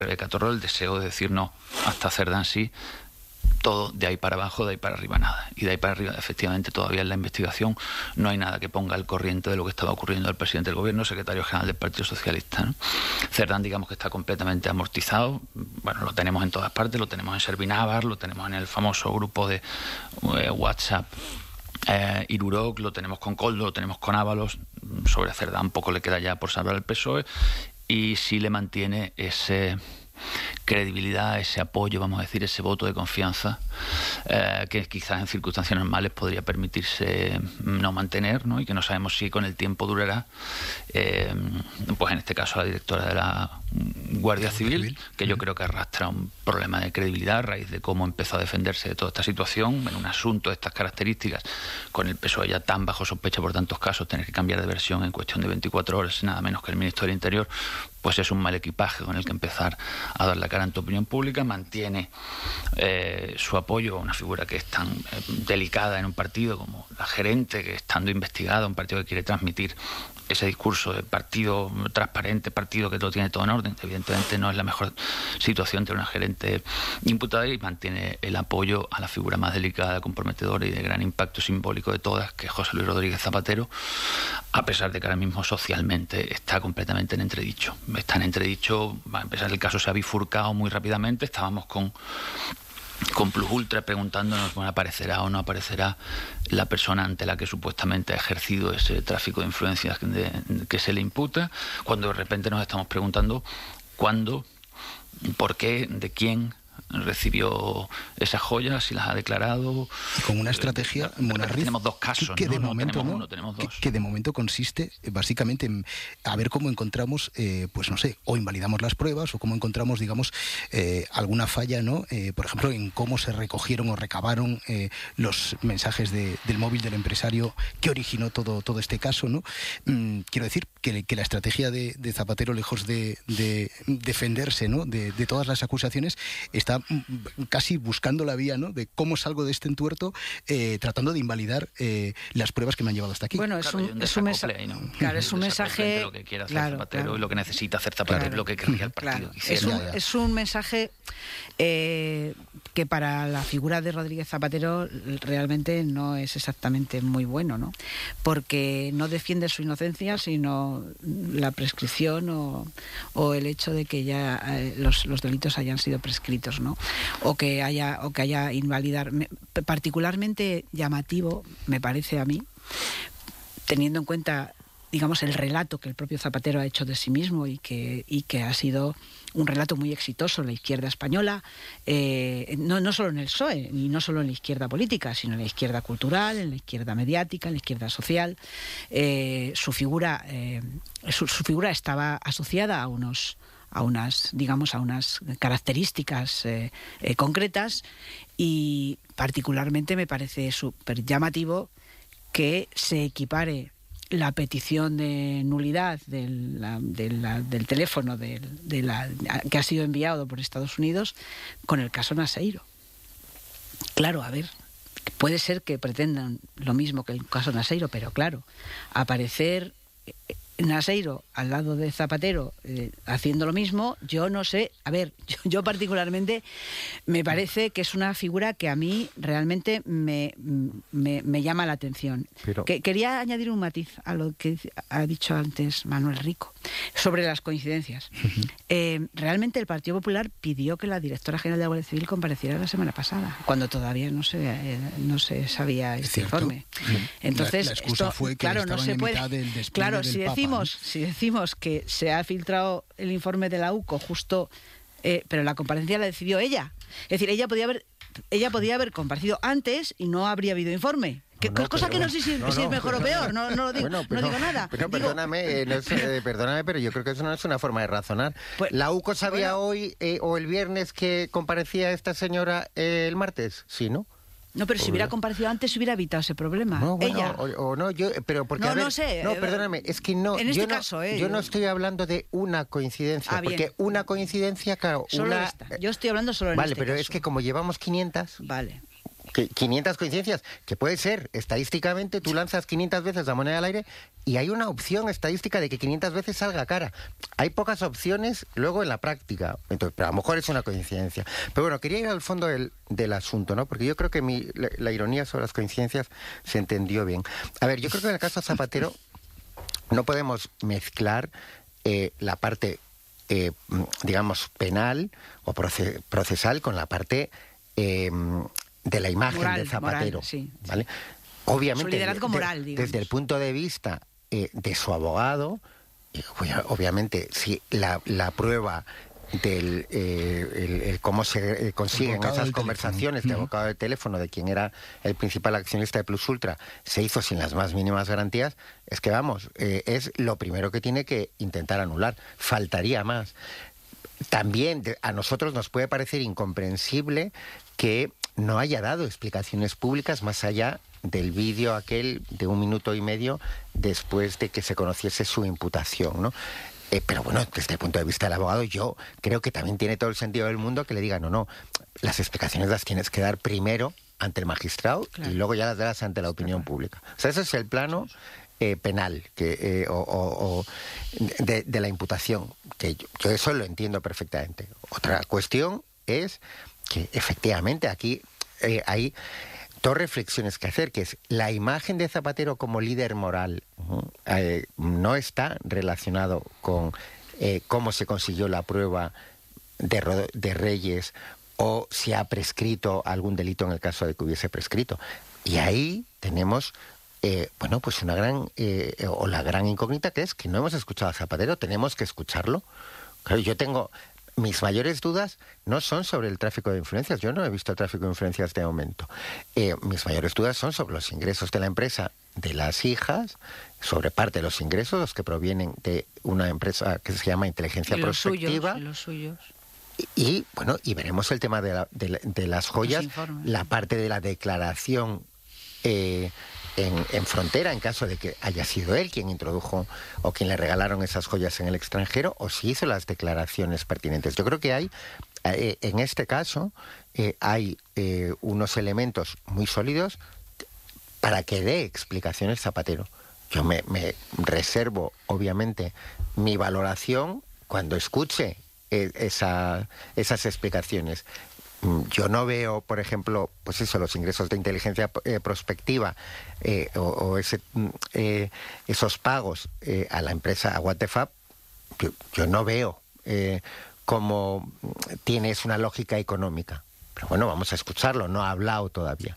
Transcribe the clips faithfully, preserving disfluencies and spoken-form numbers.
Rebeca Torró, el deseo de decir no, hasta Cerdán sí, todo de ahí para abajo, de ahí para arriba nada. Y de ahí para arriba, efectivamente, todavía en la investigación no hay nada que ponga al corriente de lo que estaba ocurriendo al presidente del gobierno, secretario general del Partido Socialista, ¿no? Cerdán, digamos que está completamente amortizado. Bueno, lo tenemos en todas partes, lo tenemos en Servinávar, lo tenemos en el famoso grupo de eh, WhatsApp eh, Iruroc, lo tenemos con Koldo, lo tenemos con Ábalos. Sobre Cerdán poco le queda ya por salvar al P S O E, y sí le mantiene ese credibilidad, ese apoyo, vamos a decir, ese voto de confianza eh, que quizás en circunstancias normales podría permitirse no mantener, ¿no? Y que no sabemos si con el tiempo durará. Eh, pues en este caso la directora de la Guardia Civil, que yo creo que arrastra un problema de credibilidad a raíz de cómo empezó a defenderse de toda esta situación en un asunto de estas características, con el P S O E ya tan bajo sospecha por tantos casos, tener que cambiar de versión en cuestión de veinticuatro horas, nada menos que el ministro del Interior, pues es un mal equipaje con el que empezar a dar la cara ante opinión pública. Mantiene eh, su apoyo a una figura que es tan eh, delicada en un partido como la gerente, que estando investigada, un partido que quiere transmitir ese discurso de partido transparente, partido que lo tiene todo en orden. Evidentemente no es la mejor situación de una gerente imputada, y mantiene el apoyo a la figura más delicada, comprometedora y de gran impacto simbólico de todas, que es José Luis Rodríguez Zapatero, a pesar de que ahora mismo socialmente está completamente en entredicho. Está en entredicho, a pesar del caso se ha bifurcado muy rápidamente. Estábamos con con Plus Ultra preguntándonos, bueno, ¿aparecerá o no aparecerá la persona ante la que supuestamente ha ejercido ese tráfico de influencias que, de, que se le imputa? Cuando de repente nos estamos preguntando cuándo, por qué, de quién recibió esas joyas, si las ha declarado. Y con una estrategia, eh, Munarriz, tenemos dos casos, que, que ¿no? de no momento tenemos no, uno, tenemos dos. Que, que de momento consiste eh, básicamente en a ver cómo encontramos, eh, pues no sé, o invalidamos las pruebas, o cómo encontramos, digamos, eh, alguna falla, ¿no? Eh, por ejemplo, en cómo se recogieron o recabaron eh, los mensajes de, del móvil del empresario que originó todo, todo este caso, ¿no? Mm, quiero decir que, que la estrategia de, de Zapatero, lejos de, de defenderse, ¿no?, de, de todas las acusaciones, está casi buscando la vía, ¿no?, de cómo salgo de este entuerto, eh, tratando de invalidar eh, las pruebas que me han llevado hasta aquí. Bueno, es un, claro, es un, mesa ahí, ¿no? claro, es un mensaje... Lo que quiere hacer claro, Zapatero claro. y lo que necesita hacer Zapatero, claro, lo que querría el partido. Claro. Es, un, es un mensaje eh, que para la figura de Rodríguez Zapatero realmente no es exactamente muy bueno, ¿no? Porque no defiende su inocencia, sino la prescripción o, o el hecho de que ya eh, los, los delitos hayan sido prescritos, ¿no? O que haya o que haya invalidar. Me, particularmente llamativo me parece a mí, teniendo en cuenta, digamos, el relato que el propio Zapatero ha hecho de sí mismo y que, y que ha sido un relato muy exitoso en la izquierda española, eh, no, no solo en el P S O E, y no solo en la izquierda política, sino en la izquierda cultural, en la izquierda mediática, en la izquierda social. Eh, su figura, eh, su, su figura estaba asociada a unos a unas, digamos, a unas características eh, eh, concretas, y particularmente me parece súper llamativo que se equipare la petición de nulidad de la, de la, del teléfono de, de la, que ha sido enviado por Estados Unidos con el caso Naseiro. Claro, a ver, puede ser que pretendan lo mismo que el caso Naseiro, pero claro, aparecer Naseiro al lado de Zapatero eh, haciendo lo mismo, yo no sé, a ver, yo, yo particularmente me parece que es una figura que a mí realmente me, me, me llama la atención. Pero... Que, quería añadir un matiz a lo que ha dicho antes Manuel Rico sobre las coincidencias. Uh-huh. eh, realmente el Partido Popular pidió que la directora general de la Guardia Civil compareciera la semana pasada, cuando todavía no se, eh, no se sabía este informe. Uh-huh. Entonces, la, la excusa esto, fue que claro, no se puede. Claro, si Papa, decimos, ¿no? si decimos que se ha filtrado el informe de la U C O justo, eh, pero la comparecencia la decidió ella. Es decir, ella podía haber, ella podía haber comparecido antes y no habría habido informe. Que, no, no, cosa pero, que no sé si, no, si es mejor no, o peor, no, no, lo digo, bueno, pero, no digo nada. Pero digo, perdóname, eh, no es, eh, perdóname, pero yo creo que eso no es una forma de razonar. Pues, ¿la U C O sabía bueno, hoy eh, o el viernes que comparecía esta señora eh, el martes? Sí, ¿no? No, pero si hubiera comparecido antes, hubiera evitado ese problema. No, bueno, ella. O, o no, yo, pero porque, no, a ver, no sé. No, perdóname, es que no. En este yo no, caso, eh. Yo no estoy hablando de una coincidencia, ah, porque una coincidencia, claro. Solo una, esta. Yo estoy hablando solo en vale, este pero caso. es que como llevamos quinientas. Vale. quinientas coincidencias, que puede ser, estadísticamente, tú lanzas quinientas veces la moneda al aire y hay una opción estadística de que quinientas veces salga cara. Hay pocas opciones luego en la práctica, entonces, pero a lo mejor es una coincidencia. Pero bueno, quería ir al fondo del, del asunto, ¿no? Porque yo creo que mi, la, la ironía sobre las coincidencias se entendió bien. A ver, yo creo que en el caso Zapatero no podemos mezclar eh, la parte, eh, digamos, penal o proce- procesal con la parte... Eh, de la imagen moral, de Zapatero, moral, sí, ¿vale? Obviamente, su liderazgo de, moral, digamos. desde el punto de vista eh, de su abogado, eh, obviamente, si la, la prueba del eh, el, el cómo se eh, consiguen esas conversaciones de abocado de teléfono de quien era el principal accionista de Plus Ultra se hizo sin las más mínimas garantías, es que vamos, eh, es lo primero que tiene que intentar anular. Faltaría más. También de, a nosotros nos puede parecer incomprensible que no haya dado explicaciones públicas más allá del vídeo aquel de un minuto y medio después de que se conociese su imputación, ¿no? Eh, pero bueno, desde el punto de vista del abogado, yo creo que también tiene todo el sentido del mundo que le digan, no, no, las explicaciones las tienes que dar primero ante el magistrado, claro, y luego ya las das ante la opinión pública. O sea, ese es el plano eh, penal que, eh, o, o, o de, de la imputación, que yo, yo eso lo entiendo perfectamente. Otra cuestión es que efectivamente aquí eh, hay dos reflexiones que hacer, que es la imagen de Zapatero como líder moral uh, eh, no está relacionado con eh, cómo se consiguió la prueba de, de Reyes o si ha prescrito algún delito en el caso de que hubiese prescrito. Y ahí tenemos eh, bueno, pues una gran eh, o la gran incógnita, que es que no hemos escuchado a Zapatero, tenemos que escucharlo. Claro, yo tengo... Mis mayores dudas no son sobre el tráfico de influencias. Yo no he visto tráfico de influencias de aumento. Eh, mis mayores dudas son sobre los ingresos de la empresa, de las hijas, sobre parte de los ingresos, los que provienen de una empresa que se llama Inteligencia y los Prospectiva. Suyos, y los suyos. Y, y, bueno, y veremos el tema de, la, de, la, de las joyas, la parte de la declaración eh, En, en frontera, en caso de que haya sido él quien introdujo o quien le regalaron esas joyas en el extranjero, o si hizo las declaraciones pertinentes. Yo creo que hay, eh, en este caso, eh, hay eh, unos elementos muy sólidos para que dé explicaciones Zapatero. Yo me, me reservo, obviamente, mi valoración cuando escuche eh, esa, esas explicaciones. Yo no veo, por ejemplo, pues eso, los ingresos de inteligencia eh, prospectiva eh, o, o ese, eh, esos pagos eh, a la empresa, a What the Fab, yo, yo no veo eh, cómo tienes una lógica económica. Pero bueno, vamos a escucharlo, no ha hablado todavía.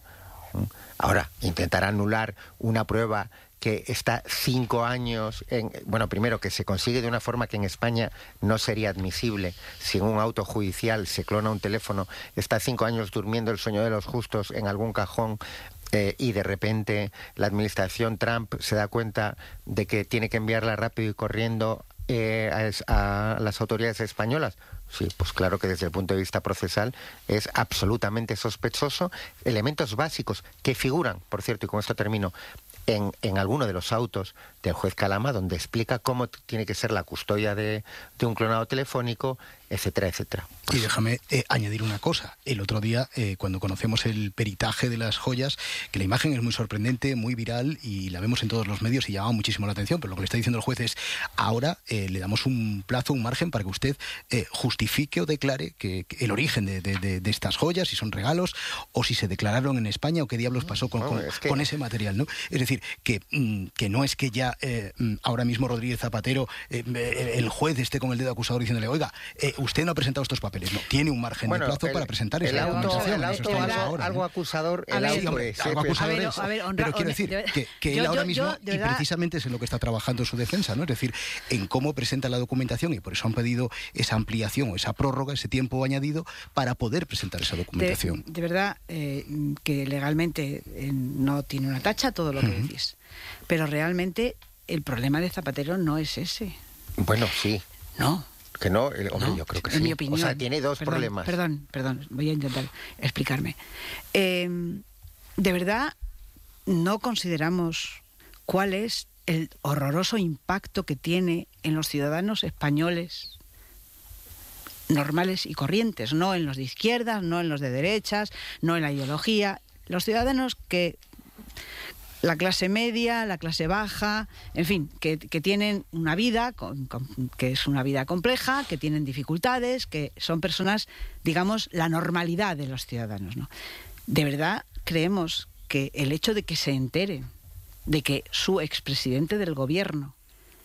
Ahora, intentar anular una prueba que está cinco años, en, bueno, primero que se consigue de una forma que en España no sería admisible. Si en un auto judicial se clona un teléfono, está cinco años durmiendo el sueño de los justos en algún cajón eh, y de repente la administración Trump se da cuenta de que tiene que enviarla rápido y corriendo eh, a, a las autoridades españolas. Sí, pues claro que desde el punto de vista procesal es absolutamente sospechoso. Elementos básicos que figuran, por cierto, y con esto termino, en, en alguno de los autos del juez Calama, donde explica cómo tiene que ser la custodia de, de un clonado telefónico, etcétera, etcétera. Y déjame eh, añadir una cosa. El otro día, eh, cuando conocemos el peritaje de las joyas, que la imagen es muy sorprendente, muy viral, y la vemos en todos los medios y llama muchísimo la atención, pero lo que le está diciendo el juez es, ahora eh, le damos un plazo, un margen para que usted eh, justifique o declare que, que el origen de, de, de, de estas joyas, si son regalos, o si se declararon en España, o qué diablos pasó con, no, con, es que... con ese material, ¿no? Es decir, que, mm, que no es que ya eh, ahora mismo Rodríguez Zapatero, eh, el juez esté con el dedo acusador diciéndole, oiga, eh, usted no ha presentado estos papeles. No, tiene un margen bueno, de plazo el, para presentar el esa auto, documentación. El auto, algo, ahora, algo acusador, el ver, auto hombre, es, algo acusador ver, es. Ver, honra, pero quiero decir de, que, que yo, él ahora yo, mismo, yo, y verdad... precisamente es en lo que está trabajando en su defensa, ¿no? Es decir, en cómo presenta la documentación, y por eso han pedido esa ampliación o esa prórroga, ese tiempo añadido, para poder presentar esa documentación. De, de verdad, eh, que legalmente eh, no tiene una tacha todo lo que uh-huh. decís. Pero realmente el problema de Zapatero no es ese. Bueno, sí. No. Que no, el, hombre, no, yo creo que en sí. Mi opinión, o sea, tiene dos perdón, problemas. Perdón, perdón, voy a intentar explicarme. Eh, de verdad, no consideramos cuál es el horroroso impacto que tiene en los ciudadanos españoles normales y corrientes, no en los de izquierdas, no en los de derechas, no en la ideología, los ciudadanos que... la clase media, la clase baja, en fin, que, que tienen una vida, con, con, que es una vida compleja, que tienen dificultades, que son personas, digamos, la normalidad de los ciudadanos, ¿no? ¿De verdad creemos que el hecho de que se enteren de que su expresidente del gobierno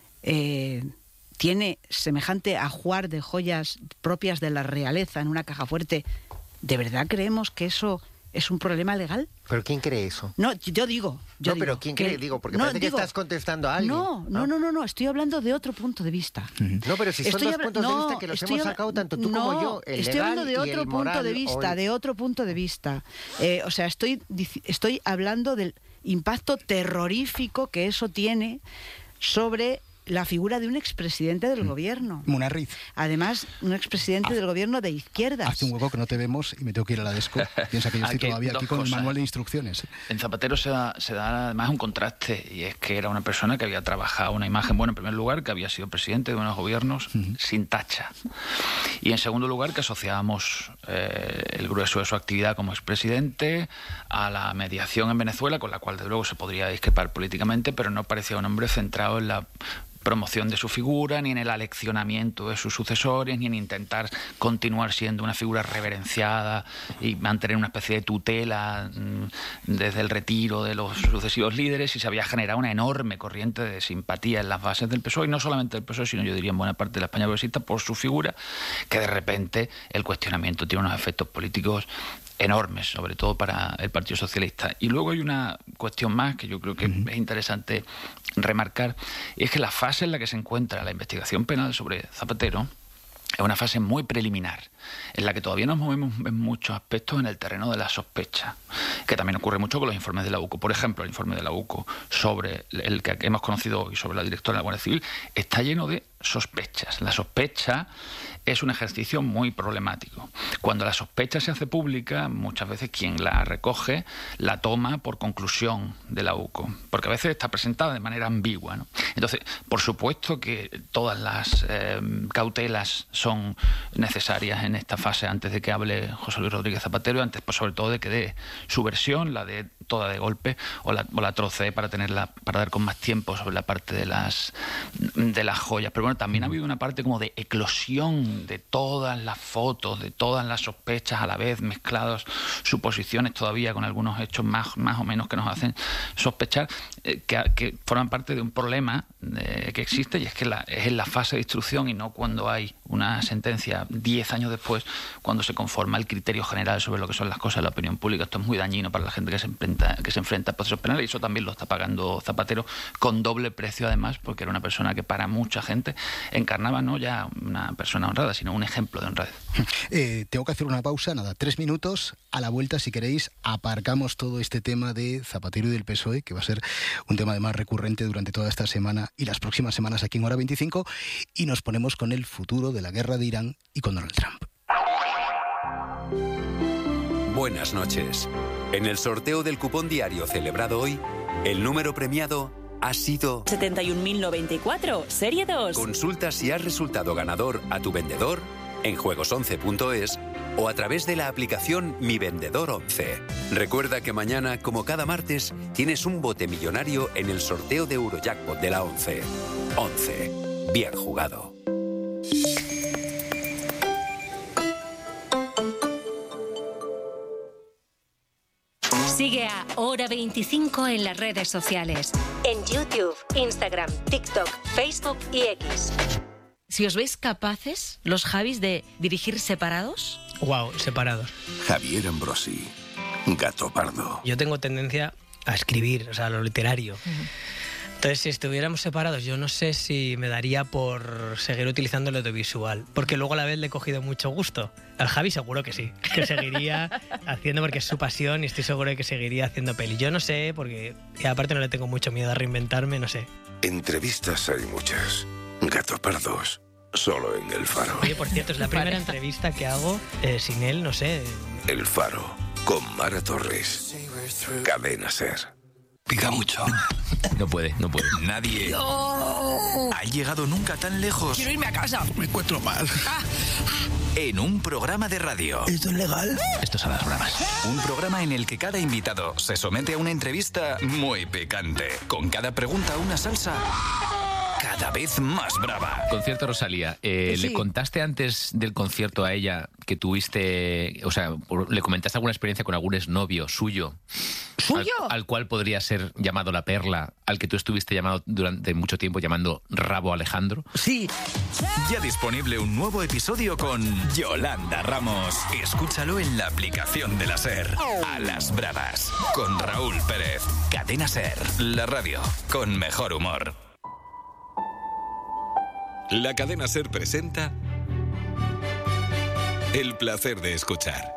eh, tiene semejante ajuar de joyas propias de la realeza en una caja fuerte, ¿de verdad creemos que eso es un problema legal? ¿Pero quién cree eso? No, yo digo... Yo no, digo pero ¿quién que, cree? Digo, porque no, parece digo, que estás contestando a alguien. No, no, no, no, no, estoy hablando de otro punto de vista. No, pero si son estoy dos habla- puntos no, de vista que los estoy hemos habla- sacado tanto tú no, como yo, el estoy legal hablando de y otro el punto moral, de vista, o el- de otro punto de vista. Eh, o sea, estoy, dic- estoy hablando del impacto terrorífico que eso tiene sobre la figura de un expresidente del gobierno. Munarriz. Además, un expresidente del gobierno de izquierdas. Hace un hueco que no te vemos y me tengo que ir a la desco. Piensa que yo estoy Aquí todavía dos aquí con el cosas. manual de instrucciones. En Zapatero se da, se da además un contraste, y es que era una persona que había trabajado una imagen, bueno, en primer lugar, que había sido presidente de unos gobiernos uh-huh. sin tacha. Y en segundo lugar, que asociábamos eh, el grueso de su actividad como expresidente a la mediación en Venezuela, con la cual, desde luego, se podría discrepar políticamente, pero no parecía un hombre centrado en la promoción de su figura, ni en el aleccionamiento de sus sucesores, ni en intentar continuar siendo una figura reverenciada y mantener una especie de tutela mmm, desde el retiro de los sucesivos líderes, y se había generado una enorme corriente de simpatía en las bases del P S O E, y no solamente del P S O E, sino yo diría en buena parte de la España progresista, por su figura, que de repente el cuestionamiento tiene unos efectos políticos enormes, sobre todo para el Partido Socialista. Y luego hay una cuestión más que yo creo que uh-huh. es interesante remarcar, y es que la fase en la que se encuentra la investigación penal sobre Zapatero es una fase muy preliminar, en la que todavía nos movemos en muchos aspectos en el terreno de la sospecha, que también ocurre mucho con los informes de la U C O. Por ejemplo, el informe de la U C O sobre el que hemos conocido hoy, sobre la directora de la Guardia Civil, está lleno de sospechas. La sospecha es un ejercicio muy problemático. Cuando la sospecha se hace pública, muchas veces quien la recoge la toma por conclusión de la U C O, porque a veces está presentada de manera ambigua, ¿no? Entonces, por supuesto que todas las eh, cautelas son necesarias en esta fase antes de que hable José Luis Rodríguez Zapatero, y antes, pues, sobre todo, de que dé su versión, la de toda de golpe, o la, o la trocee para tenerla, para dar con más tiempo sobre la parte de las de las joyas. Pero bueno, también ha habido una parte como de eclosión de todas las fotos, de todas las sospechas a la vez, mezclados suposiciones todavía con algunos hechos más, más o menos que nos hacen sospechar, eh, que, que forman parte de un problema eh, que existe, y es que la, es en la fase de instrucción y no cuando hay una sentencia diez años después, cuando se conforma el criterio general sobre lo que son las cosas de la opinión pública. Esto es muy dañino para la gente que se enfrenta, que se enfrenta a procesos penales, y eso también lo está pagando Zapatero con doble precio, además, porque era una persona que para mucha gente encarnaba no ya una persona honrada, sino un ejemplo de honradez. Eh, tengo que hacer una pausa, nada, tres minutos. A la vuelta, si queréis, aparcamos todo este tema de Zapatero y del P S O E, que va a ser un tema además recurrente durante toda esta semana y las próximas semanas aquí en Hora veinticinco, y nos ponemos con el futuro de la guerra de Irán y con Donald Trump. Buenas noches. En el sorteo del cupón diario celebrado hoy, el número premiado ha sido setenta y un mil noventa y cuatro, serie dos. Consulta si has resultado ganador a tu vendedor en juegos once punto es o a través de la aplicación Mi Vendedor once. Recuerda que mañana, como cada martes, tienes un bote millonario en el sorteo de Eurojackpot de la once. once. Bien jugado. Sigue a Hora veinticinco en las redes sociales. En YouTube, Instagram, TikTok, Facebook y X. Si os veis capaces, los Javis, de dirigir separados. Wow, separados. Javier Ambrosi, Gato Pardo. Yo tengo tendencia a escribir, o sea, a lo literario. Uh-huh. Entonces, si estuviéramos separados, yo no sé si me daría por seguir utilizando el audiovisual, porque luego a la vez le he cogido mucho gusto. Al Javi seguro que sí, que seguiría haciendo, porque es su pasión, y estoy seguro de que seguiría haciendo peli. Yo no sé, porque y aparte no le tengo mucho miedo a reinventarme, no sé. Entrevistas hay muchas. Gato Pardos, solo en El Faro. Oye, por cierto, es la primera entrevista que hago eh, sin él, no sé. El Faro, con Mara Torres. Cadena Ser. Pica mucho. No puede, no puede. Nadie no. ha llegado nunca tan lejos. Quiero irme a casa. Me encuentro mal. Ah, ah. en un programa de radio. ¿Esto es legal? Esto es a las bravas. Un programa en el que cada invitado se somete a una entrevista muy picante, con cada pregunta una salsa cada vez más brava. Concierto Rosalía. Eh, Sí. ¿Le contaste antes del concierto a ella que tuviste, o sea, le comentaste alguna experiencia con algún exnovio suyo? ¿Suyo? Al, al cual podría ser llamado La Perla, al que tú estuviste llamado durante mucho tiempo llamando Rabo Alejandro. Sí. Ya disponible un nuevo episodio con Yolanda Ramos. Escúchalo en la aplicación de la SER. A las bravas. Con Raúl Pérez. Cadena SER. La radio con mejor humor. La cadena SER presenta El placer de escuchar.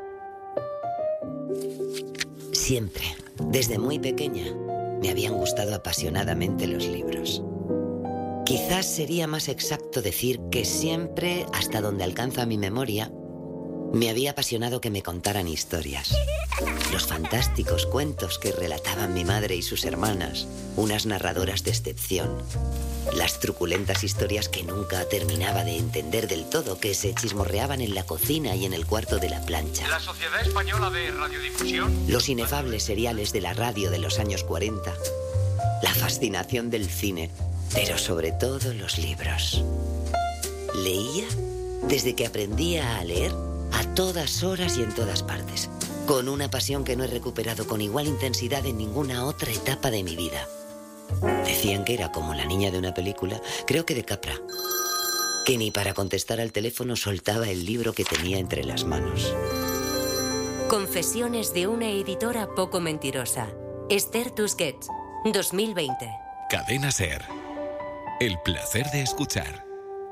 Siempre, desde muy pequeña, me habían gustado apasionadamente los libros. Quizás sería más exacto decir que siempre, hasta donde alcanza mi memoria, me había apasionado que me contaran historias. Los fantásticos cuentos que relataban mi madre y sus hermanas, unas narradoras de excepción. Las truculentas historias que nunca terminaba de entender del todo, que se chismorreaban en la cocina y en el cuarto de la plancha. La Sociedad Española de Radiodifusión. Los inefables seriales de la radio de los años cuarenta. La fascinación del cine, pero sobre todo los libros. Leía desde que aprendía a leer, a todas horas y en todas partes, con una pasión que no he recuperado con igual intensidad en ninguna otra etapa de mi vida. Decían que era como la niña de una película, creo que de Capra, que ni para contestar al teléfono soltaba el libro que tenía entre las manos. Confesiones de una editora poco mentirosa. Esther Tusquets, dos mil veinte. Cadena SER. El placer de escuchar.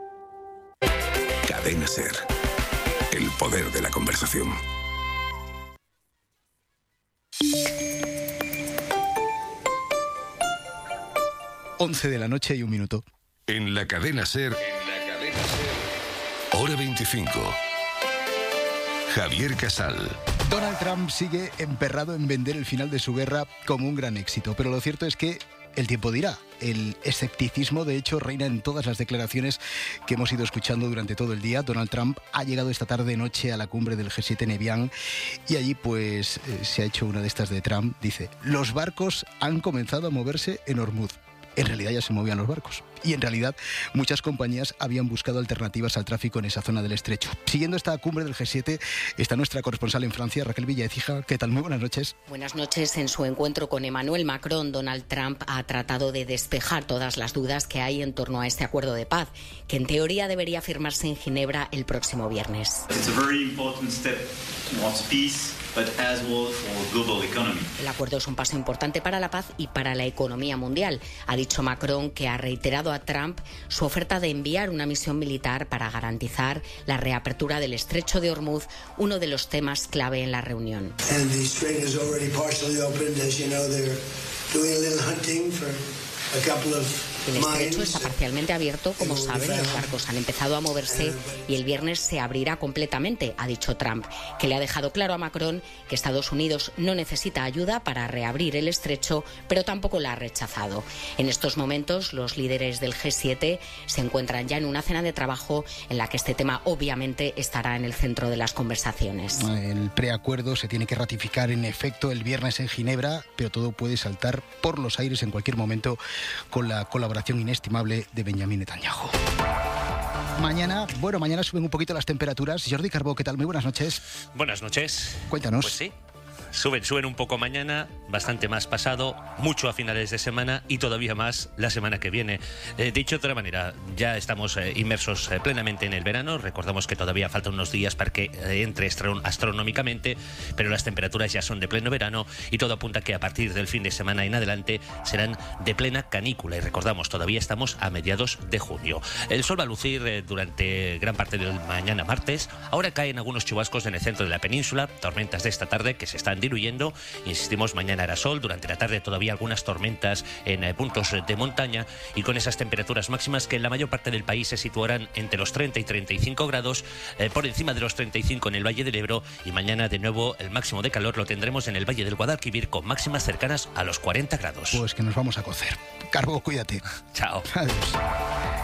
Cadena SER. El poder de la conversación. once de la noche y un minuto. En la cadena SER. Hora veinticinco. Javier Casal. Donald Trump sigue emperrado en vender el final de su guerra como un gran éxito, pero lo cierto es que el tiempo dirá. El escepticismo, de hecho, reina en todas las declaraciones que hemos ido escuchando durante todo el día. Donald Trump ha llegado esta tarde-noche a la cumbre del G siete en Evian y allí pues eh, se ha hecho una de estas de Trump. Dice, los barcos han comenzado a moverse en Hormuz. En realidad ya se movían los barcos. Y en realidad muchas compañías habían buscado alternativas al tráfico en esa zona del estrecho. Siguiendo esta cumbre del G siete está nuestra corresponsal en Francia, Raquel Villaecija. ¿Qué tal? Muy buenas noches. Buenas noches. En su encuentro con Emmanuel Macron, Donald Trump ha tratado de despejar todas las dudas que hay en torno a este acuerdo de paz, que en teoría debería firmarse en Ginebra el próximo viernes. El acuerdo es un paso importante para la paz y para la economía mundial. Ha dicho Macron que ha reiterado a Trump su oferta de enviar una misión militar para garantizar la reapertura del estrecho de Hormuz, uno de los temas clave en la reunión. El estrecho está parcialmente abierto, como saben, los barcos han empezado a moverse y el viernes se abrirá completamente, ha dicho Trump, que le ha dejado claro a Macron que Estados Unidos no necesita ayuda para reabrir el estrecho, pero tampoco la ha rechazado. En estos momentos, los líderes del G siete se encuentran ya en una cena de trabajo en la que este tema obviamente estará en el centro de las conversaciones. El preacuerdo se tiene que ratificar en efecto el viernes en Ginebra, pero todo puede saltar por los aires en cualquier momento con la colaboración inestimable de Benjamin Netanyahu. Mañana, bueno, mañana suben un poquito las temperaturas. Jordi Carbó, ¿qué tal? Muy buenas noches. Buenas noches. Cuéntanos. Pues sí. Suben, suben un poco mañana, bastante más pasado, mucho a finales de semana y todavía más la semana que viene. Eh, dicho de otra manera, ya estamos eh, inmersos eh, plenamente en el verano. Recordamos que todavía faltan unos días para que eh, entre astro- astronómicamente, pero las temperaturas ya son de pleno verano y todo apunta que a partir del fin de semana en adelante serán de plena canícula. Y recordamos, todavía estamos a mediados de junio. El sol va a lucir eh, durante gran parte del mañana martes. Ahora caen algunos chubascos en el centro de la península, tormentas de esta tarde que se están diluyendo. Insistimos, mañana hará sol, durante la tarde todavía algunas tormentas en eh, puntos de montaña y con esas temperaturas máximas que en la mayor parte del país se situarán entre los treinta y treinta y cinco grados, eh, por encima de los treinta y cinco en el Valle del Ebro, y mañana de nuevo el máximo de calor lo tendremos en el Valle del Guadalquivir con máximas cercanas a los cuarenta grados. Pues que nos vamos a cocer. Carbo, cuídate. Chao. Adiós.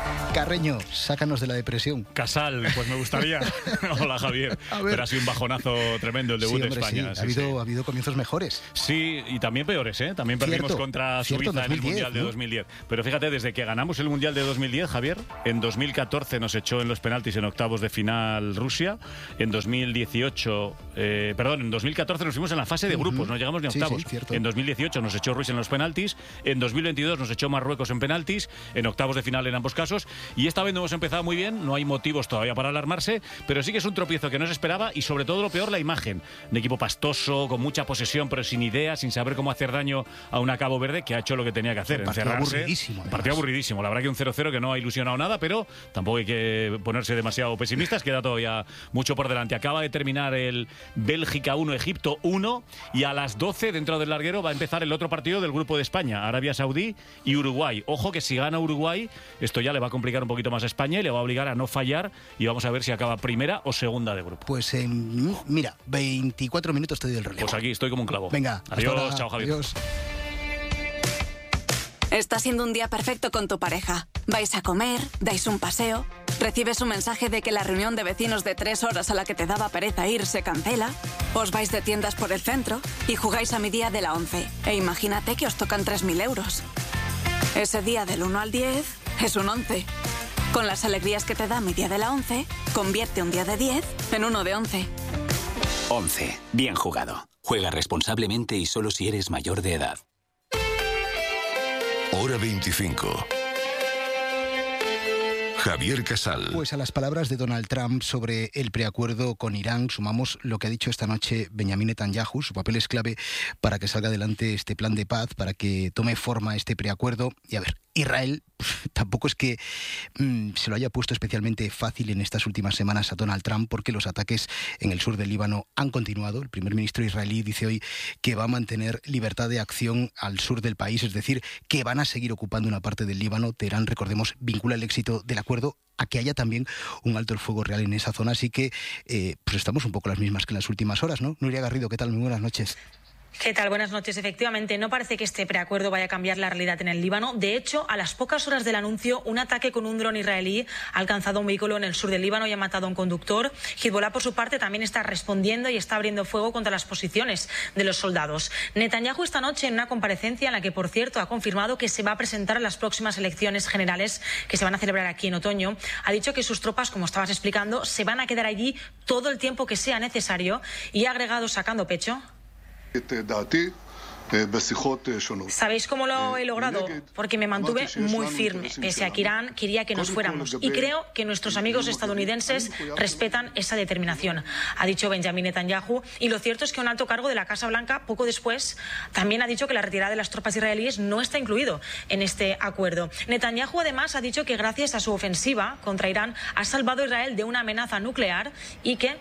Carreño, sácanos de la depresión. Casal, pues me gustaría. Hola, Javier. Pero ha sido un bajonazo tremendo el debut sí, hombre, de España. Sí. Ha, habido, sí. ha habido comienzos mejores. Sí, y también peores, ¿eh? También perdimos cierto, contra cierto, Suiza en el dos mil diez, Mundial de ¿no? dos mil diez. Pero fíjate, desde que ganamos el Mundial de dos mil diez, Javier, en dos mil catorce nos echó en los penaltis en octavos de final Rusia. En dos mil dieciocho, eh, perdón, en dos mil catorce nos fuimos en la fase de grupos, uh-huh. no llegamos ni a octavos. Sí, sí, en dos mil dieciocho nos echó Rusia en los penaltis. En dos mil veintidós nos echó Marruecos en penaltis, en octavos de final en ambos casos. Y esta vez no hemos empezado muy bien, no hay motivos todavía para alarmarse, pero sí que es un tropiezo que no se esperaba y sobre todo lo peor, la imagen. Un equipo pastoso, con mucha posesión, pero sin idea, sin saber cómo hacer daño a una Cabo Verde que ha hecho lo que tenía que hacer, un partido encerrarse. Aburridísimo. Un partido aburridísimo. La verdad que un cero cero que no ha ilusionado nada, pero tampoco hay que ponerse demasiado pesimistas, queda todavía mucho por delante. Acaba de terminar el Bélgica uno, Egipto uno y a las doce dentro del larguero va a empezar el otro partido del grupo de España, Arabia Saudí y Uruguay. Ojo que si gana Uruguay, esto ya le va a complicar un poquito más a España y le va a obligar a no fallar y vamos a ver si acaba primera o segunda de grupo. Pues eh, mira, veinticuatro minutos te doy el relevo. Pues aquí estoy como un clavo. Venga, adiós, chao Javier. Adiós. Está siendo un día perfecto con tu pareja. Vais a comer, dais un paseo, recibes un mensaje de que la reunión de vecinos de tres horas a la que te daba pereza ir se cancela, os vais de tiendas por el centro y jugáis a mi día de la once. E imagínate que os tocan tres mil euros. Ese día del uno al diez es un once. Con las alegrías que te da mi día de la once, convierte un día de diez en uno de once. once. Bien jugado. Juega responsablemente y solo si eres mayor de edad. Hora veinticinco. Javier Casal. Pues a las palabras de Donald Trump sobre el preacuerdo con Irán sumamos lo que ha dicho esta noche Benjamin Netanyahu. Su papel es clave para que salga adelante este plan de paz, para que tome forma este preacuerdo. Y a ver, Israel tampoco es que mmm, se lo haya puesto especialmente fácil en estas últimas semanas a Donald Trump, porque los ataques en el sur del Líbano han continuado. El primer ministro israelí dice hoy que va a mantener libertad de acción al sur del país, es decir, que van a seguir ocupando una parte del Líbano. Teherán, recordemos, vincula el éxito del acuerdo a que haya también un alto el fuego real en esa zona. Así que eh, pues estamos un poco las mismas que en las últimas horas, ¿no? Nuria Garrido, ¿qué tal? Muy buenas noches. ¿Qué tal? Buenas noches. Efectivamente, no parece que este preacuerdo vaya a cambiar la realidad en el Líbano. De hecho, a las pocas horas del anuncio, un ataque con un dron israelí ha alcanzado un vehículo en el sur del Líbano y ha matado a un conductor. Hezbollah, por su parte, también está respondiendo y está abriendo fuego contra las posiciones de los soldados. Netanyahu esta noche en una comparecencia en la que, por cierto, ha confirmado que se va a presentar a las próximas elecciones generales que se van a celebrar aquí en otoño, ha dicho que sus tropas, como estabas explicando, se van a quedar allí todo el tiempo que sea necesario y ha agregado, sacando pecho: ¿sabéis cómo lo he logrado? Porque me mantuve muy firme, pese a que Irán quería que nos fuéramos. Y creo que nuestros amigos estadounidenses respetan esa determinación, ha dicho Benjamin Netanyahu. Y lo cierto es que un alto cargo de la Casa Blanca, poco después, también ha dicho que la retirada de las tropas israelíes no está incluido en este acuerdo. Netanyahu, además, ha dicho que gracias a su ofensiva contra Irán ha salvado a Israel de una amenaza nuclear y que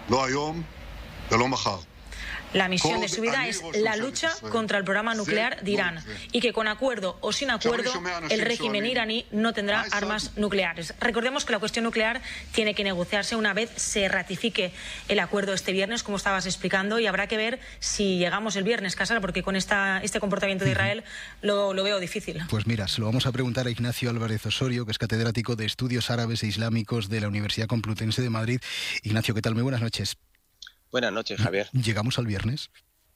la misión de su vida es la lucha contra el programa nuclear de Irán y que con acuerdo o sin acuerdo el régimen iraní no tendrá armas nucleares. Recordemos que la cuestión nuclear tiene que negociarse una vez se ratifique el acuerdo este viernes, como estabas explicando, y habrá que ver si llegamos el viernes, Casal, porque con esta, este comportamiento de Israel lo, lo veo difícil. Pues mira, se lo vamos a preguntar a Ignacio Álvarez Osorio, que es catedrático de Estudios Árabes e Islámicos de la Universidad Complutense de Madrid. Ignacio, ¿qué tal? Muy buenas noches. Buenas noches, Javier. ¿Llegamos al viernes?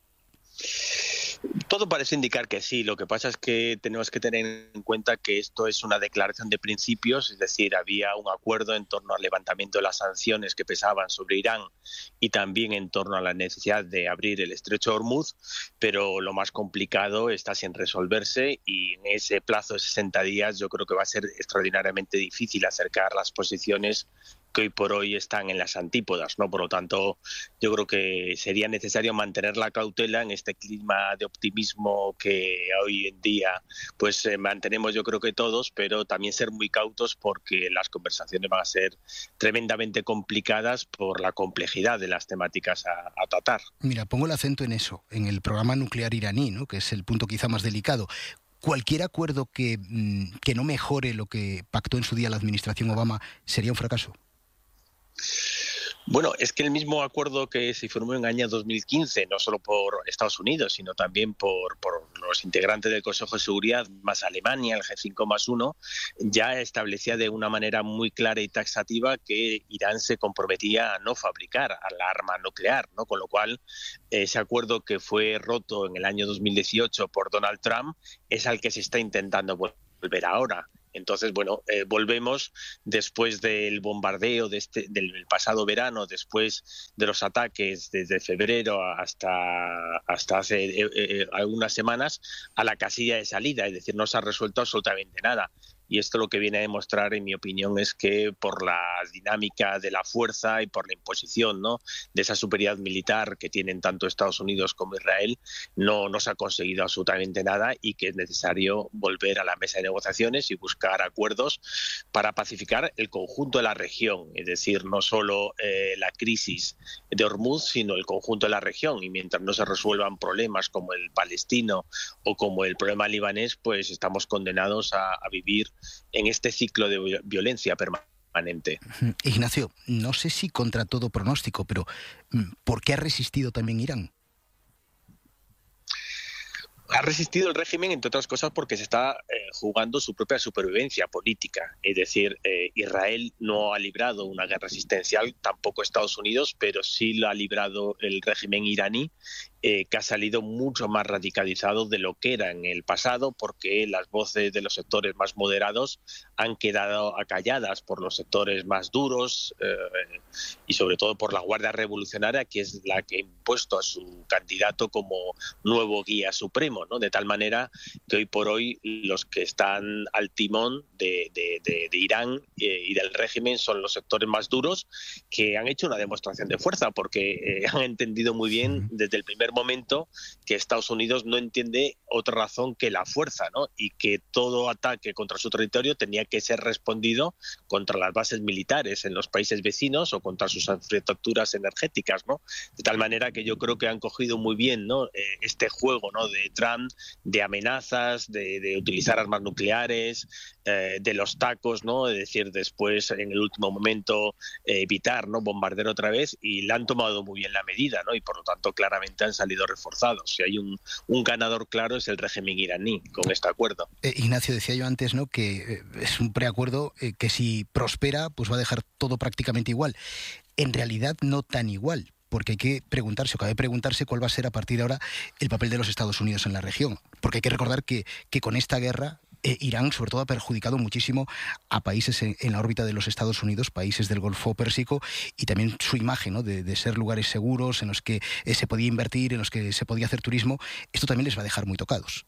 Todo parece indicar que sí. Lo que pasa es que tenemos que tener en cuenta que esto es una declaración de principios, es decir, había un acuerdo en torno al levantamiento de las sanciones que pesaban sobre Irán y también en torno a la necesidad de abrir el estrecho de Hormuz, pero lo más complicado está sin resolverse y en ese plazo de sesenta días yo creo que va a ser extraordinariamente difícil acercar las posiciones que hoy por hoy están en las antípodas, ¿no? Por lo tanto, yo creo que sería necesario mantener la cautela en este clima de optimismo que hoy en día pues eh, mantenemos yo creo que todos, pero también ser muy cautos porque las conversaciones van a ser tremendamente complicadas por la complejidad de las temáticas a, a tratar. Mira, pongo el acento en eso, en el programa nuclear iraní, ¿no? Que es el punto quizá más delicado. Cualquier acuerdo que, que no mejore lo que pactó en su día la administración Obama sería un fracaso. Bueno, es que el mismo acuerdo que se firmó en el año dos mil quince, no solo por Estados Unidos, sino también por, por los integrantes del Consejo de Seguridad, más Alemania, el G cinco más uno, ya establecía de una manera muy clara y taxativa que Irán se comprometía a no fabricar la arma nuclear, ¿no? Con lo cual, ese acuerdo que fue roto en el año dos mil dieciocho por Donald Trump es al que se está intentando volver ahora. Entonces, bueno, eh, volvemos después del bombardeo de este, del pasado verano, después de los ataques desde febrero hasta, hasta hace eh, eh, algunas semanas, a la casilla de salida, es decir, no se ha resuelto absolutamente nada. Y esto lo que viene a demostrar, en mi opinión, es que por la dinámica de la fuerza y por la imposición, ¿no?, de esa superioridad militar que tienen tanto Estados Unidos como Israel, no, no se ha conseguido absolutamente nada y que es necesario volver a la mesa de negociaciones y buscar acuerdos para pacificar el conjunto de la región, es decir, no solo eh, la crisis de Hormuz, sino el conjunto de la región. Y mientras no se resuelvan problemas como el palestino o como el problema libanés, pues estamos condenados a, a vivir en este ciclo de violencia permanente. Ignacio, no sé si contra todo pronóstico, pero ¿por qué ha resistido también Irán? Ha resistido el régimen, entre otras cosas, porque se está eh, jugando su propia supervivencia política. Es decir, eh, Israel no ha librado una guerra existencial, tampoco Estados Unidos, pero sí lo ha librado el régimen iraní, eh, que ha salido mucho más radicalizado de lo que era en el pasado, porque las voces de los sectores más moderados han quedado acalladas por los sectores más duros eh, y sobre todo por la Guardia Revolucionaria, que es la que ha impuesto a su candidato como nuevo guía supremo, ¿no? De tal manera que hoy por hoy los que están al timón de, de, de, de Irán eh, y del régimen son los sectores más duros, que han hecho una demostración de fuerza, porque eh, han entendido muy bien desde el primer momento que Estados Unidos no entiende otra razón que la fuerza, ¿no? Y que todo ataque contra su territorio tenía que ser respondido contra las bases militares en los países vecinos o contra sus infraestructuras energéticas, ¿no? De tal manera que yo creo que han cogido muy bien, ¿no?, eh, este juego, ¿no?, de Trump, de amenazas, de, de utilizar armas nucleares, eh, de los tacos, ¿no?, es decir, después en el último momento eh, evitar, ¿no?, bombardear otra vez, y la han tomado muy bien la medida, ¿no? Y por lo tanto claramente han salido reforzados. Si hay un, un ganador claro es el régimen iraní con este acuerdo. Eh, Ignacio, decía yo antes, ¿no?, que eh, es un preacuerdo eh, que si prospera pues va a dejar todo prácticamente igual. En realidad no tan igual, porque hay que preguntarse, o cabe preguntarse cuál va a ser a partir de ahora el papel de los Estados Unidos en la región. Porque hay que recordar que, que con esta guerra eh, Irán sobre todo ha perjudicado muchísimo a países en, en la órbita de los Estados Unidos, países del Golfo Pérsico, y también su imagen, ¿no?, de, de ser lugares seguros en los que eh, se podía invertir, en los que se podía hacer turismo. Esto también les va a dejar muy tocados.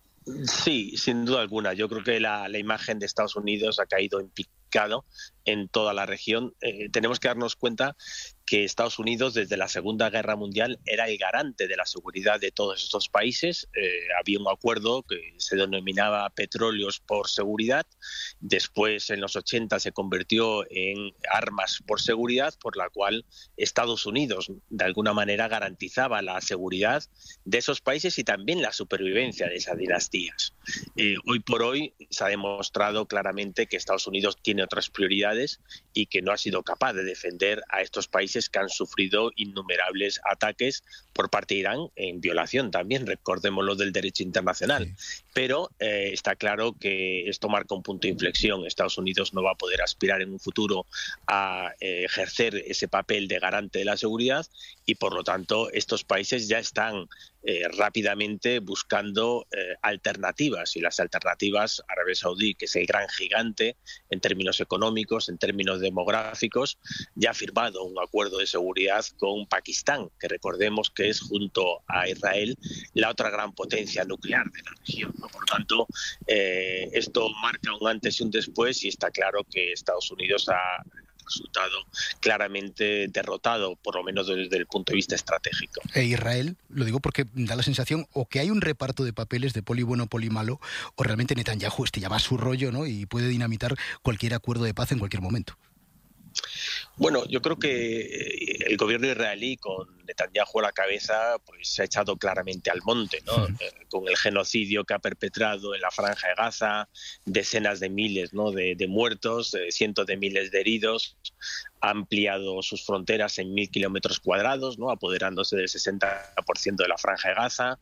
Sí, sin duda alguna. Yo creo que la, la imagen de Estados Unidos ha caído en picado en toda la región. Eh, tenemos que darnos cuenta que Estados Unidos desde la Segunda Guerra Mundial era el garante de la seguridad de todos estos países. Eh, había un acuerdo que se denominaba Petróleos por Seguridad. Después, en los ochenta, se convirtió en Armas por Seguridad, por la cual Estados Unidos de alguna manera garantizaba la seguridad de esos países y también la supervivencia de esas dinastías. Eh, hoy por hoy se ha demostrado claramente que Estados Unidos tiene otras prioridades y que no ha sido capaz de defender a estos países que han sufrido innumerables ataques por parte de Irán, en violación también, recordémoslo, del derecho internacional. Sí. Pero eh, está claro que esto marca un punto de inflexión. Estados Unidos no va a poder aspirar en un futuro a eh, ejercer ese papel de garante de la seguridad y, por lo tanto, estos países ya están eh, rápidamente buscando eh, alternativas. Y las alternativas, Arabia Saudí, que es el gran gigante en términos económicos, en términos demográficos, ya ha firmado un acuerdo de seguridad con Pakistán, que recordemos que es, junto a Israel, la otra gran potencia nuclear de la región, ¿no? Por tanto, eh, esto marca un antes y un después, y está claro que Estados Unidos ha resultado claramente derrotado, por lo menos desde el punto de vista estratégico. E Israel, lo digo porque da la sensación o que hay un reparto de papeles de poli bueno, poli malo, o realmente Netanyahu este ya va a su rollo, ¿no?, y puede dinamitar cualquier acuerdo de paz en cualquier momento. Bueno, yo creo que el gobierno israelí, con Netanyahu a la cabeza pues se ha echado claramente al monte, ¿no? Eh, con el genocidio que ha perpetrado en la Franja de Gaza, decenas de miles, ¿no? de, de muertos, eh, cientos de miles de heridos. Ha ampliado sus fronteras en mil kilómetros cuadrados, ¿no? Apoderándose del sesenta por ciento de la Franja de Gaza,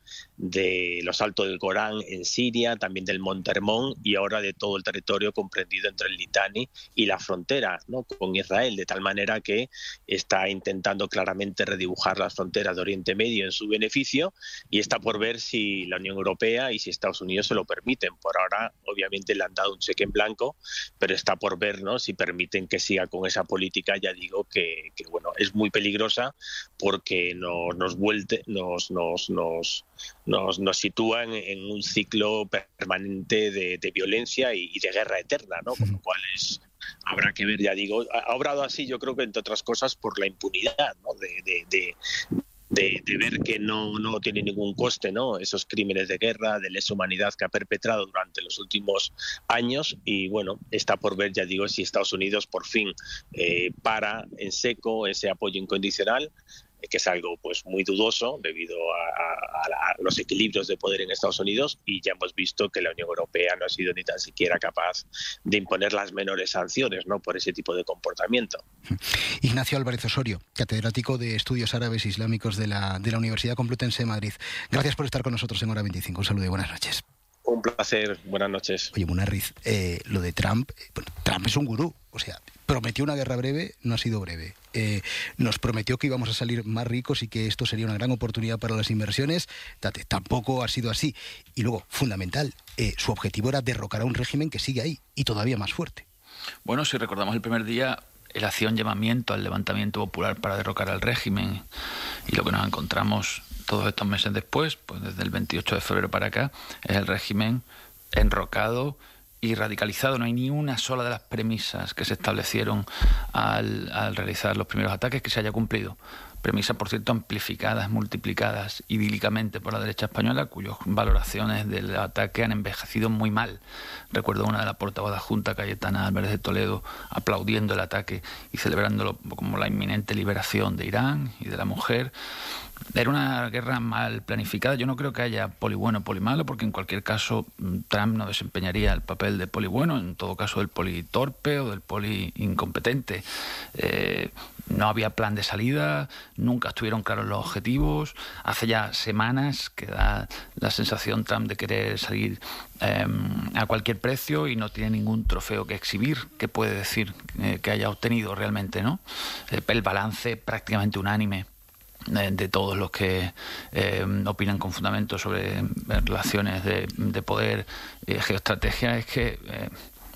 de los Altos del Golán en Siria, también del Monte Hermón y ahora de todo el territorio comprendido entre el Litani y la frontera, ¿no? con Israel, de tal manera que está intentando claramente redibujar las fronteras de Oriente Medio en su beneficio y está por ver si la Unión Europea y si Estados Unidos se lo permiten. Por ahora, obviamente, le han dado un cheque en blanco, pero está por ver, ¿no? si permiten que siga con esa política. Ya digo que, que bueno, es muy peligrosa porque nos, nos, vuelte, nos, nos, nos, nos, nos sitúa en, en un ciclo permanente de, de violencia y, y de guerra eterna, ¿no? Con lo cual es, habrá que ver, ya digo, ha obrado así, yo creo que entre otras cosas por la impunidad, ¿no? de, de, de De, de ver que no, no tiene ningún coste, ¿no? Esos crímenes de guerra, de lesa humanidad que ha perpetrado durante los últimos años y bueno, está por ver, ya digo, si Estados Unidos por fin eh, para en seco ese apoyo incondicional, que es algo pues muy dudoso debido a, a, a los equilibrios de poder en Estados Unidos, y ya hemos visto que la Unión Europea no ha sido ni tan siquiera capaz de imponer las menores sanciones, ¿no? por ese tipo de comportamiento. Ignacio Álvarez Osorio, catedrático de Estudios Árabes Islámicos de la, de la Universidad Complutense de Madrid. Gracias por estar con nosotros en Hora veinticinco. Un saludo y buenas noches. Un placer, buenas noches. Oye, Munarriz, eh, lo de Trump, bueno, Trump es un gurú, o sea, prometió una guerra breve, no ha sido breve. Eh, nos prometió que íbamos a salir más ricos y que esto sería una gran oportunidad para las inversiones. Date, tampoco ha sido así. Y luego, fundamental, eh, su objetivo era derrocar a un régimen que sigue ahí y todavía más fuerte. Bueno, si recordamos el primer día, él hacía un llamamiento al levantamiento popular para derrocar al régimen, y lo que nos encontramos todos estos meses después, pues desde el veintiocho de febrero para acá, es el régimen enrocado y radicalizado. No hay ni una sola de las premisas que se establecieron al, al realizar los primeros ataques que se haya cumplido. Premisas, por cierto, amplificadas, multiplicadas idílicamente por la derecha española, cuyas valoraciones del ataque han envejecido muy mal. Recuerdo una de la portavoz adjunta, Cayetana Álvarez de Toledo, aplaudiendo el ataque y celebrándolo como la inminente liberación de Irán y de la mujer. Era una guerra mal planificada. Yo no creo que haya poli bueno o poli malo, porque en cualquier caso Trump no desempeñaría el papel de poli bueno, en todo caso del poli torpe o del poli incompetente. Eh, no había plan de salida, nunca estuvieron claros los objetivos. Hace ya semanas que da la sensación Trump de querer salir eh, a cualquier precio y no tiene ningún trofeo que exhibir, que puede decir eh, que haya obtenido realmente, ¿no? El, el balance prácticamente unánime de todos los que eh, opinan con fundamento sobre relaciones de, de poder y eh, geoestrategia es que eh,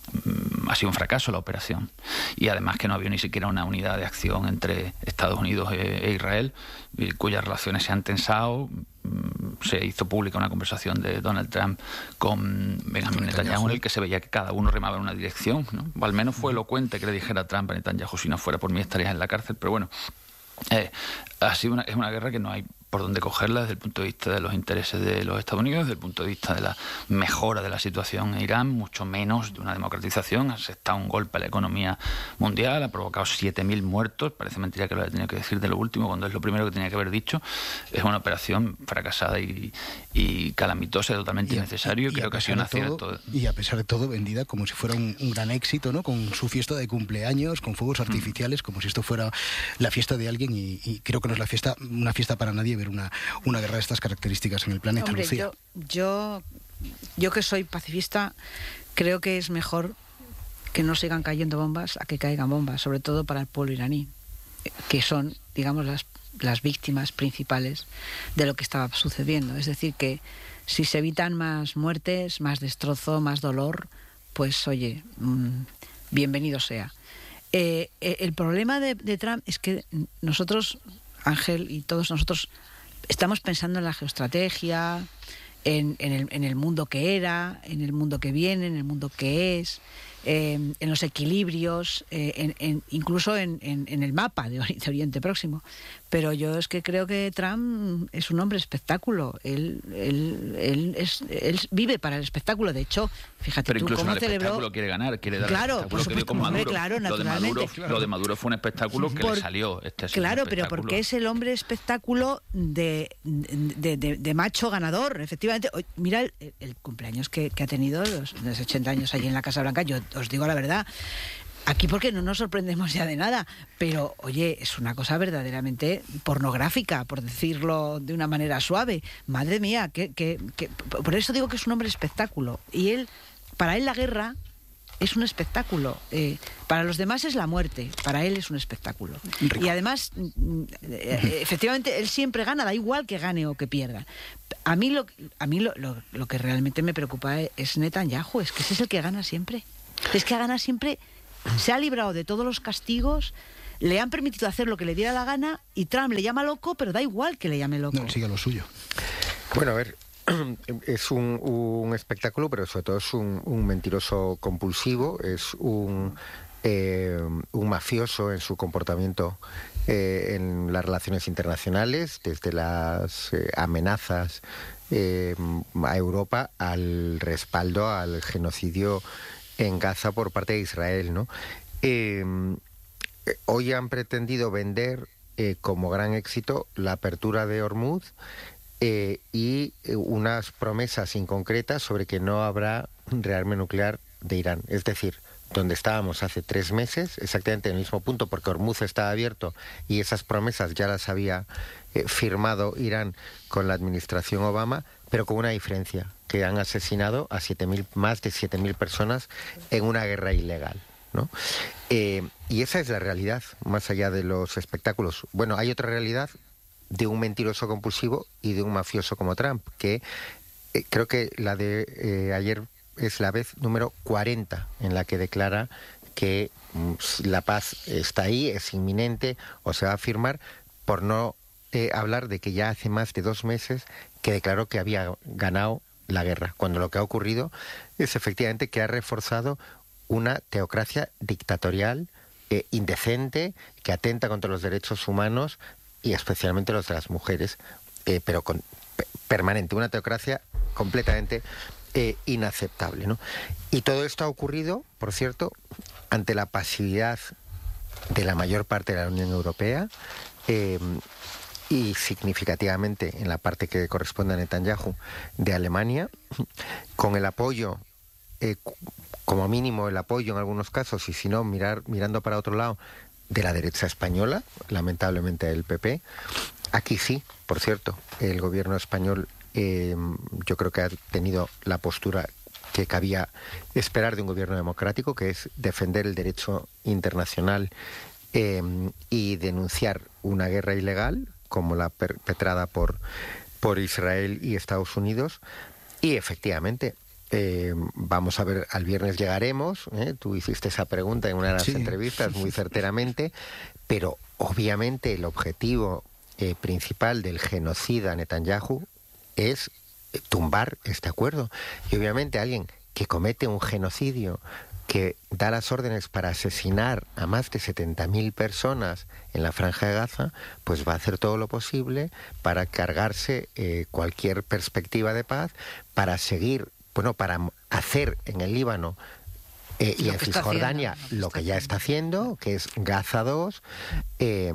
ha sido un fracaso la operación, y además que no había ni siquiera una unidad de acción entre Estados Unidos e, e Israel, y cuyas relaciones se han tensado. Se hizo pública una conversación de Donald Trump con Benjamin Netanyahu en el que se veía que cada uno remaba en una dirección, ¿no? O al menos fue elocuente que le dijera a Trump a Netanyahu: si no fuera por mí estarías en la cárcel. Pero bueno, Eh, ha sido una, es una guerra que no hay por dónde cogerla desde el punto de vista de los intereses de los Estados Unidos, desde el punto de vista de la mejora de la situación en Irán, mucho menos de una democratización. Ha asestado un golpe a la economía mundial, ha provocado siete mil muertos. Parece mentira que lo haya tenido que decir de lo último, cuando es lo primero que tenía que haber dicho. Es una operación fracasada y, y calamitosa, totalmente innecesaria. Creo que ha sido un acierto. Y a pesar de todo, vendida como si fuera un, un gran éxito, ¿no? Con su fiesta de cumpleaños, con fuegos artificiales, mm. como si esto fuera la fiesta de alguien, y, y creo que no es la fiesta, una fiesta para nadie ver una, una guerra de estas características en el planeta. Hombre, Lucía. Yo, yo, yo que soy pacifista, creo que es mejor que no sigan cayendo bombas a que caigan bombas, sobre todo para el pueblo iraní, que son, digamos, las, las víctimas principales de lo que estaba sucediendo. Es decir, que si se evitan más muertes, más destrozo, más dolor, pues oye, mmm, bienvenido sea. Eh, el problema de, de Trump es que nosotros, Ángel y todos nosotros, estamos pensando en la geoestrategia, en, en, el, en el mundo que era, en el mundo que viene, en el mundo que es, eh, en los equilibrios, eh, en, en, incluso en, en, en el mapa de Oriente Próximo. Pero yo es que creo que Trump es un hombre espectáculo. Él, él, él, es, él vive para el espectáculo. De hecho, fíjate pero tú incluso cómo en el celebró. Espectáculo quiere ganar, quiere dar Claro, el por espectáculo que dio con supuesto, Maduro. claro, lo, de Maduro naturalmente. lo de Maduro fue un espectáculo que Por- le salió. Este es un Claro, pero espectáculo. porque es el hombre espectáculo de, de, de, de macho ganador, efectivamente. Oye, mira el, el cumpleaños que, que ha tenido, los, los ochenta años allí en la Casa Blanca. Yo os digo la verdad, aquí porque no nos sorprendemos ya de nada, pero oye, es una cosa verdaderamente pornográfica, por decirlo de una manera suave. Madre mía, que, que, que, por eso digo que es un hombre espectáculo. Y él, para él la guerra es un espectáculo. Eh, para los demás es la muerte, para él es un espectáculo. Rico. Y además, eh, efectivamente, él siempre gana, da igual que gane o que pierda. A mí lo, a mí lo, lo, lo que realmente me preocupa es Netanyahu, es que ese es el que gana siempre. Es que gana siempre, se ha librado de todos los castigos, le han permitido hacer lo que le diera la gana y Trump le llama loco, pero da igual que le llame loco. No, sigue lo suyo. Bueno, a ver, es un, un espectáculo, pero sobre todo es un, un mentiroso compulsivo, es un, eh, un mafioso en su comportamiento eh, en las relaciones internacionales, desde las eh, amenazas eh, a Europa al respaldo al genocidio en Gaza por parte de Israel, ¿no? Eh, hoy han pretendido vender eh, como gran éxito la apertura de Hormuz eh, y eh, unas promesas inconcretas sobre que no habrá rearme nuclear de Irán. Es decir, donde estábamos hace tres meses, exactamente en el mismo punto, porque Hormuz estaba abierto y esas promesas ya las había eh, firmado Irán con la administración Obama, pero con una diferencia, que han asesinado a siete mil, más de siete mil personas en una guerra ilegal, ¿no? Eh, y esa es la realidad, más allá de los espectáculos. Bueno, hay otra realidad de un mentiroso compulsivo y de un mafioso como Trump, que eh, creo que la de eh, ayer es la vez número cuarenta en la que declara que mm, la paz está ahí, es inminente o se va a firmar, por no eh, hablar de que ya hace más de dos meses que declaró que había ganado la guerra, cuando lo que ha ocurrido es efectivamente que ha reforzado una teocracia dictatorial eh, indecente, que atenta contra los derechos humanos y especialmente los de las mujeres, eh, pero con, pe- permanente, una teocracia completamente eh, inaceptable, ¿no? Y todo esto ha ocurrido, por cierto, ante la pasividad de la mayor parte de la Unión Europea, eh, y significativamente en la parte que corresponde a Netanyahu de Alemania, con el apoyo, eh, como mínimo el apoyo en algunos casos, y si no, mirar, mirando para otro lado, de la derecha española, lamentablemente del P P. Aquí sí, por cierto, el gobierno español eh, yo creo que ha tenido la postura que cabía esperar de un gobierno democrático, que es defender el derecho internacional eh, y denunciar una guerra ilegal, como la perpetrada por, por Israel y Estados Unidos. Y efectivamente, eh, vamos a ver, al viernes llegaremos, ¿eh? Tú hiciste esa pregunta en una de las sí. entrevistas muy certeramente, pero obviamente el objetivo eh, principal del genocida Netanyahu es tumbar este acuerdo. Y obviamente alguien que comete un genocidio, que da las órdenes para asesinar a más de setenta mil personas en la Franja de Gaza, pues va a hacer todo lo posible para cargarse eh, cualquier perspectiva de paz, para seguir, bueno, para hacer en el Líbano eh, y en Cisjordania haciendo, lo que ya está haciendo, que es Gaza dos, eh,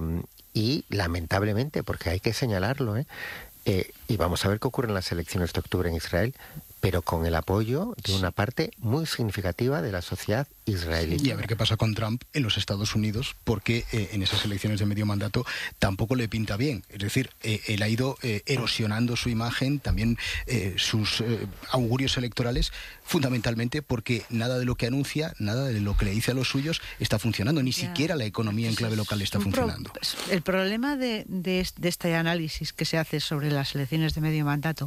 y lamentablemente, porque hay que señalarlo, ¿eh? Eh, y vamos a ver qué ocurre en las elecciones de octubre en Israel, pero con el apoyo de una parte muy significativa de la sociedad israelí. Y a ver qué pasa con Trump en los Estados Unidos, porque eh, en esas elecciones de medio mandato tampoco le pinta bien. Es decir, eh, él ha ido eh, erosionando su imagen, también eh, sus eh, augurios electorales, fundamentalmente porque nada de lo que anuncia, nada de lo que le dice a los suyos está funcionando, ni ya. siquiera la economía en clave local está funcionando. Pro, el problema de, de, de este análisis que se hace sobre las elecciones de medio mandato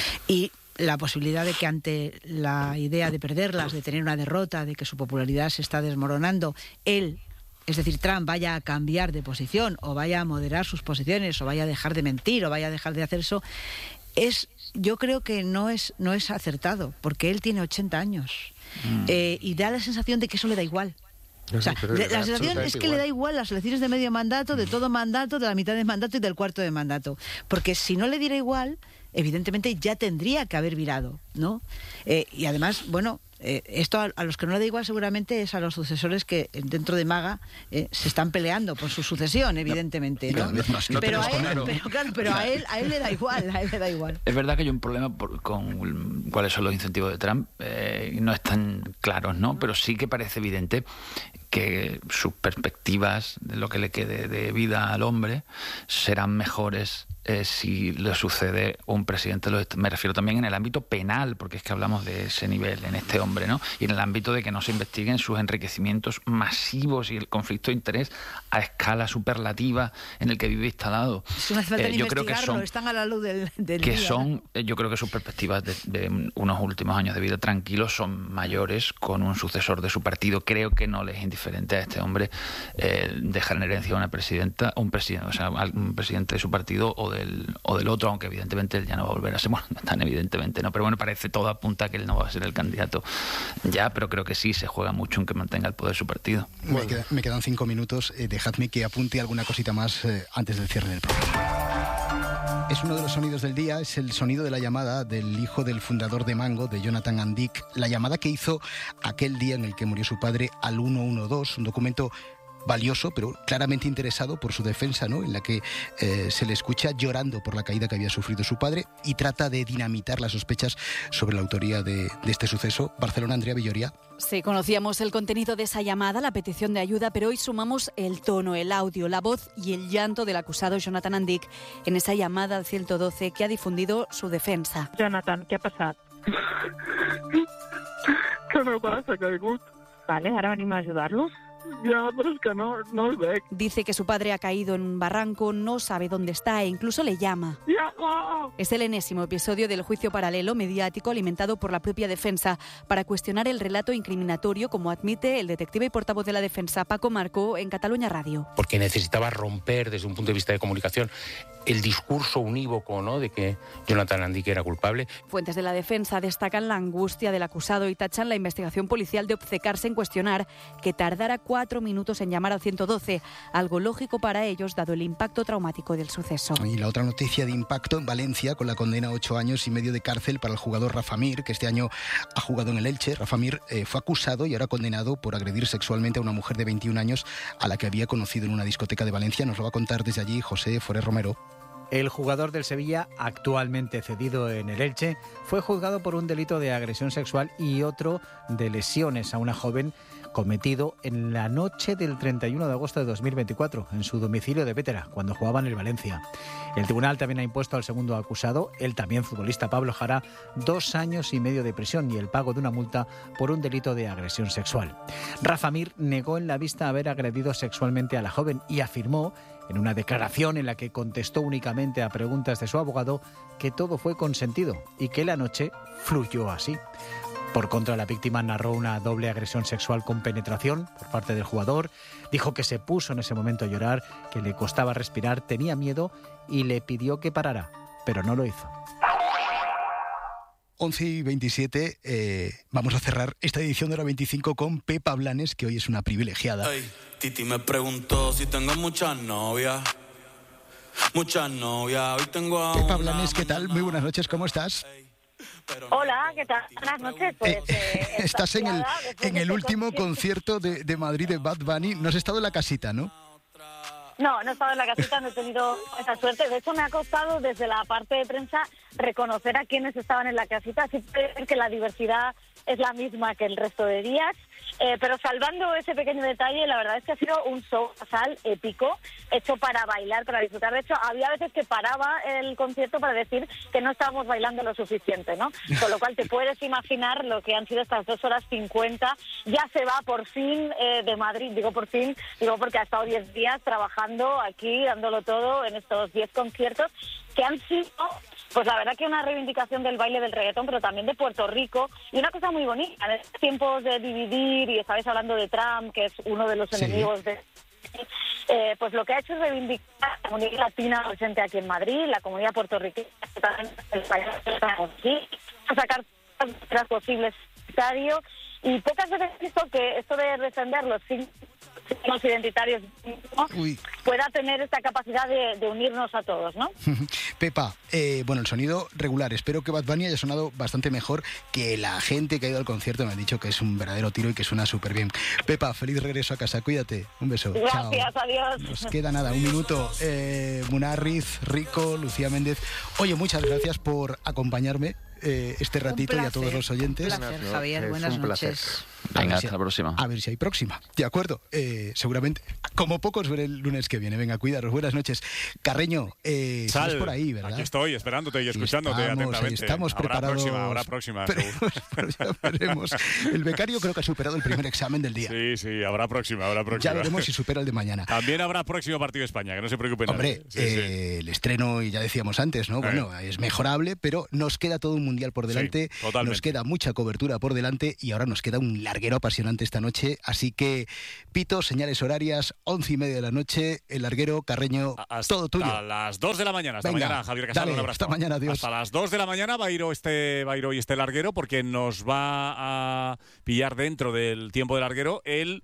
y la posibilidad de que ante la idea de perderlas, de tener una derrota, de que su popularidad se está desmoronando, él, es decir, Trump, vaya a cambiar de posición o vaya a moderar sus posiciones o vaya a dejar de mentir o vaya a dejar de hacer eso, es, yo creo que no es, no es acertado, porque él tiene ochenta años mm. eh, y da la sensación de que eso le da igual. O sea, la sensación es que igual. le da igual las elecciones de medio mandato, de todo mandato, de la mitad de mandato y del cuarto de mandato. Porque si no le diera igual, evidentemente ya tendría que haber virado, ¿no? Eh, y además, bueno, eh, esto a, a los que no le da igual seguramente es a los sucesores que dentro de Maga eh, se están peleando por su sucesión, evidentemente, ¿no? no, no, no pero, a él, claro. pero claro, pero a él, a él le da igual, a él le da igual. Es verdad que hay un problema por, con cuáles son los incentivos de Trump, eh, no están claros, ¿no? Pero sí que parece evidente que sus perspectivas de lo que le quede de vida al hombre serán mejores eh, si le sucede un presidente. Me refiero también en el ámbito penal, porque es que hablamos de ese nivel en este hombre, ¿no? Y en el ámbito de que no se investiguen sus enriquecimientos masivos y el conflicto de interés a escala superlativa en el que vive instalado. No hace falta eh, ni yo creo que son, están a la luz del, del que día, son, ¿no? Yo creo que sus perspectivas de, de unos últimos años de vida tranquilos son mayores con un sucesor de su partido. Creo que no les es indiferente a este hombre eh, dejar en herencia a una presidenta, un presidente, o sea, un presidente de su partido o del o del otro, aunque evidentemente él ya no va a volver a ser, bueno, tan evidentemente no, pero bueno, parece todo apunta a que él no va a ser el candidato ya, pero creo que sí se juega mucho en que mantenga el poder su partido. Me, queda, me quedan cinco minutos, eh, dejadme que apunte alguna cosita más eh, antes del cierre del programa. Es uno de los sonidos del día, es el sonido de la llamada del hijo del fundador de Mango, de Jonathan Andick, la llamada que hizo aquel día en el que murió su padre al uno uno dos, un documento valioso, pero claramente interesado por su defensa, ¿no? En la que eh, se le escucha llorando por la caída que había sufrido su padre y trata de dinamitar las sospechas sobre la autoría de, de este suceso. Barcelona, Andrea Villoria. Sí, conocíamos el contenido de esa llamada, la petición de ayuda, pero hoy sumamos el tono, el audio, la voz y el llanto del acusado Jonathan Andick en esa llamada al ciento doce que ha difundido su defensa. Jonathan, què ha passat? Que no passa, caigut. Vale, ara venim a ajudar-lo. Ya, pero es que no, no el ve. Dice que su padre ha caído en un barranco, no sabe dónde está e incluso le llama. ¡Hijo! Es el enésimo episodio del juicio paralelo mediático alimentado por la propia defensa para cuestionar el relato incriminatorio, como admite el detective y portavoz de la defensa Paco Marco en Cataluña Radio. Porque necesitaba romper desde un punto de vista de comunicación el discurso unívoco, ¿no?, de que Jonathan Andick era culpable. Fuentes de la defensa destacan la angustia del acusado y tachan la investigación policial de obcecarse en cuestionar que tardara cuatro minutos en llamar al ciento doce, algo lógico para ellos dado el impacto traumático del suceso. Y la otra noticia de impacto en Valencia, con la condena a ocho años y medio de cárcel para el jugador Rafa Mir, que este año ha jugado en el Elche. Rafa Mir eh, fue acusado y ahora condenado por agredir sexualmente a una mujer de veintiún años a la que había conocido en una discoteca de Valencia. Nos lo va a contar desde allí José Forés Romero. El jugador del Sevilla, actualmente cedido en el Elche, fue juzgado por un delito de agresión sexual y otro de lesiones a una joven cometido en la noche del treinta y uno de agosto de dos mil veinticuatro en su domicilio de Vétera, cuando jugaba en el Valencia. El tribunal también ha impuesto al segundo acusado, el también futbolista Pablo Jara, dos años y medio de prisión y el pago de una multa por un delito de agresión sexual. Rafa Mir negó en la vista haber agredido sexualmente a la joven y afirmó, en una declaración en la que contestó únicamente a preguntas de su abogado, que todo fue consentido y que la noche fluyó así. Por contra, la víctima narró una doble agresión sexual con penetración por parte del jugador. Dijo que se puso en ese momento a llorar, que le costaba respirar, tenía miedo y le pidió que parara, pero no lo hizo. once y veintisiete, eh, vamos a cerrar esta edición de la veinticinco con Pepa Blanes, que hoy es una privilegiada. Hey, Titi me preguntó si tengo muchas novias. Muchas novias, hoy tengo a Pepa Blanes, ¿qué tal? Muy buenas noches, ¿cómo estás? Hola, ¿qué tal? Buenas noches. Pues, eh, eh, estás en el, en el último concierto de, de Madrid de Bad Bunny. No has estado en la casita, ¿no? No, no he estado en la casita, no he tenido esa suerte. De hecho, me ha costado desde la parte de prensa reconocer a quienes estaban en la casita. Así puede ver que la diversidad es la misma que el resto de días. Eh, pero salvando ese pequeño detalle, la verdad es que ha sido un show basal épico, hecho para bailar, para disfrutar. De hecho, había veces que paraba el concierto para decir que no estábamos bailando lo suficiente, ¿no? Con lo cual te puedes imaginar lo que han sido estas dos horas cincuenta. Ya se va por fin eh, de Madrid, digo por fin, digo porque ha estado diez días trabajando aquí, dándolo todo en estos diez conciertos, que han sido, pues la verdad que una reivindicación del baile del reggaetón, pero también de Puerto Rico, y una cosa muy bonita, en estos tiempos de dividir, y estabais hablando de Trump, que es uno de los sí. enemigos de... Eh, pues lo que ha hecho es reivindicar la comunidad latina presente aquí en Madrid, la comunidad puertorriqueña, que también el país está aquí, sacar las posibles estadio Y pocas veces he visto que esto de defender los signos identitarios, ¿no?, pueda tener esta capacidad de, de unirnos a todos, ¿no? Pepa, eh, bueno, el sonido regular. Espero que Bad Bunny haya sonado bastante mejor, que la gente que ha ido al concierto me ha dicho que es un verdadero tiro y que suena súper bien. Pepa, feliz regreso a casa. Cuídate. Un beso. Gracias, chao. adiós. Nos queda nada, un minuto. Eh, Munarriz, Rico, Lucía Méndez. Oye, muchas gracias por acompañarme eh, este ratito y a todos los oyentes. Un placer, Javier. Buenas noches. Venga, si, hasta la próxima. A ver si hay próxima. De acuerdo. Eh, seguramente, como pocos, veré el lunes que viene. Venga, cuidaros. Buenas noches. Carreño, eh, Sal, estás por ahí, ¿verdad? Aquí estoy, esperándote y escuchándote estamos, atentamente. Estamos habrá preparados. próxima, habrá próxima. Pero, pero ya veremos. El becario creo que ha superado el primer examen del día. Sí, sí, habrá próxima, habrá próxima. Ya veremos si supera el de mañana. También habrá próximo partido de España, que no se preocupen. Hombre, sí, eh, sí. el estreno, y ya decíamos antes, ¿no? Bueno, es mejorable, pero nos queda todo un mundial por delante. Sí, totalmente. Nos queda mucha cobertura por delante y ahora nos queda un larguero apasionante esta noche. Así que, Pito, señales horarias, once y media de la noche, el larguero, Carreño, hasta todo tuyo. A las dos de la mañana. Hasta Venga, mañana, Javier Casal. dale, Un abrazo. hasta mañana, adiós. Hasta las dos de la mañana va a ir este, va a ir hoy este larguero, porque nos va a pillar dentro del tiempo de larguero el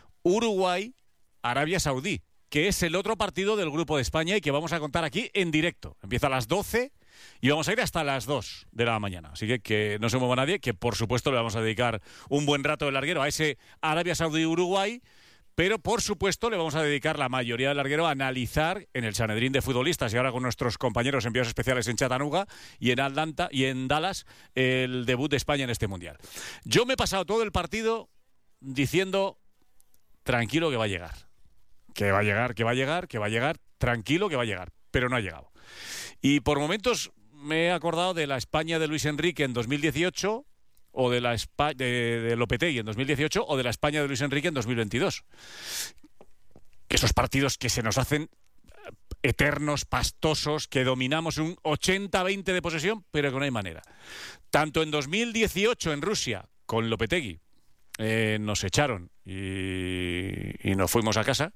Uruguay-Arabia Saudí, que es el otro partido del Grupo de España y que vamos a contar aquí en directo. Empieza a las doce y vamos a ir hasta las dos de la mañana. Así que que no se mueva nadie, que por supuesto le vamos a dedicar un buen rato de larguero a ese Arabia Saudí-Uruguay, pero por supuesto le vamos a dedicar la mayoría del larguero a analizar en el Sanedrín de futbolistas y ahora con nuestros compañeros enviados especiales en Chattanooga y en Atlanta y en Dallas el debut de España en este Mundial. Yo me he pasado todo el partido diciendo tranquilo que va a llegar. Que va a llegar, que va a llegar, que va a llegar, tranquilo que va a llegar, pero no ha llegado. Y por momentos me he acordado de la España de Luis Enrique en dos mil dieciocho, o de la España de, de Lopetegui en dos mil dieciocho, o de la España de Luis Enrique en dos mil veintidós. Esos partidos que se nos hacen eternos, pastosos, que dominamos un ochenta veinte de posesión, pero que no hay manera. Tanto en dos mil dieciocho en Rusia, con Lopetegui, eh, nos echaron y, y nos fuimos a casa,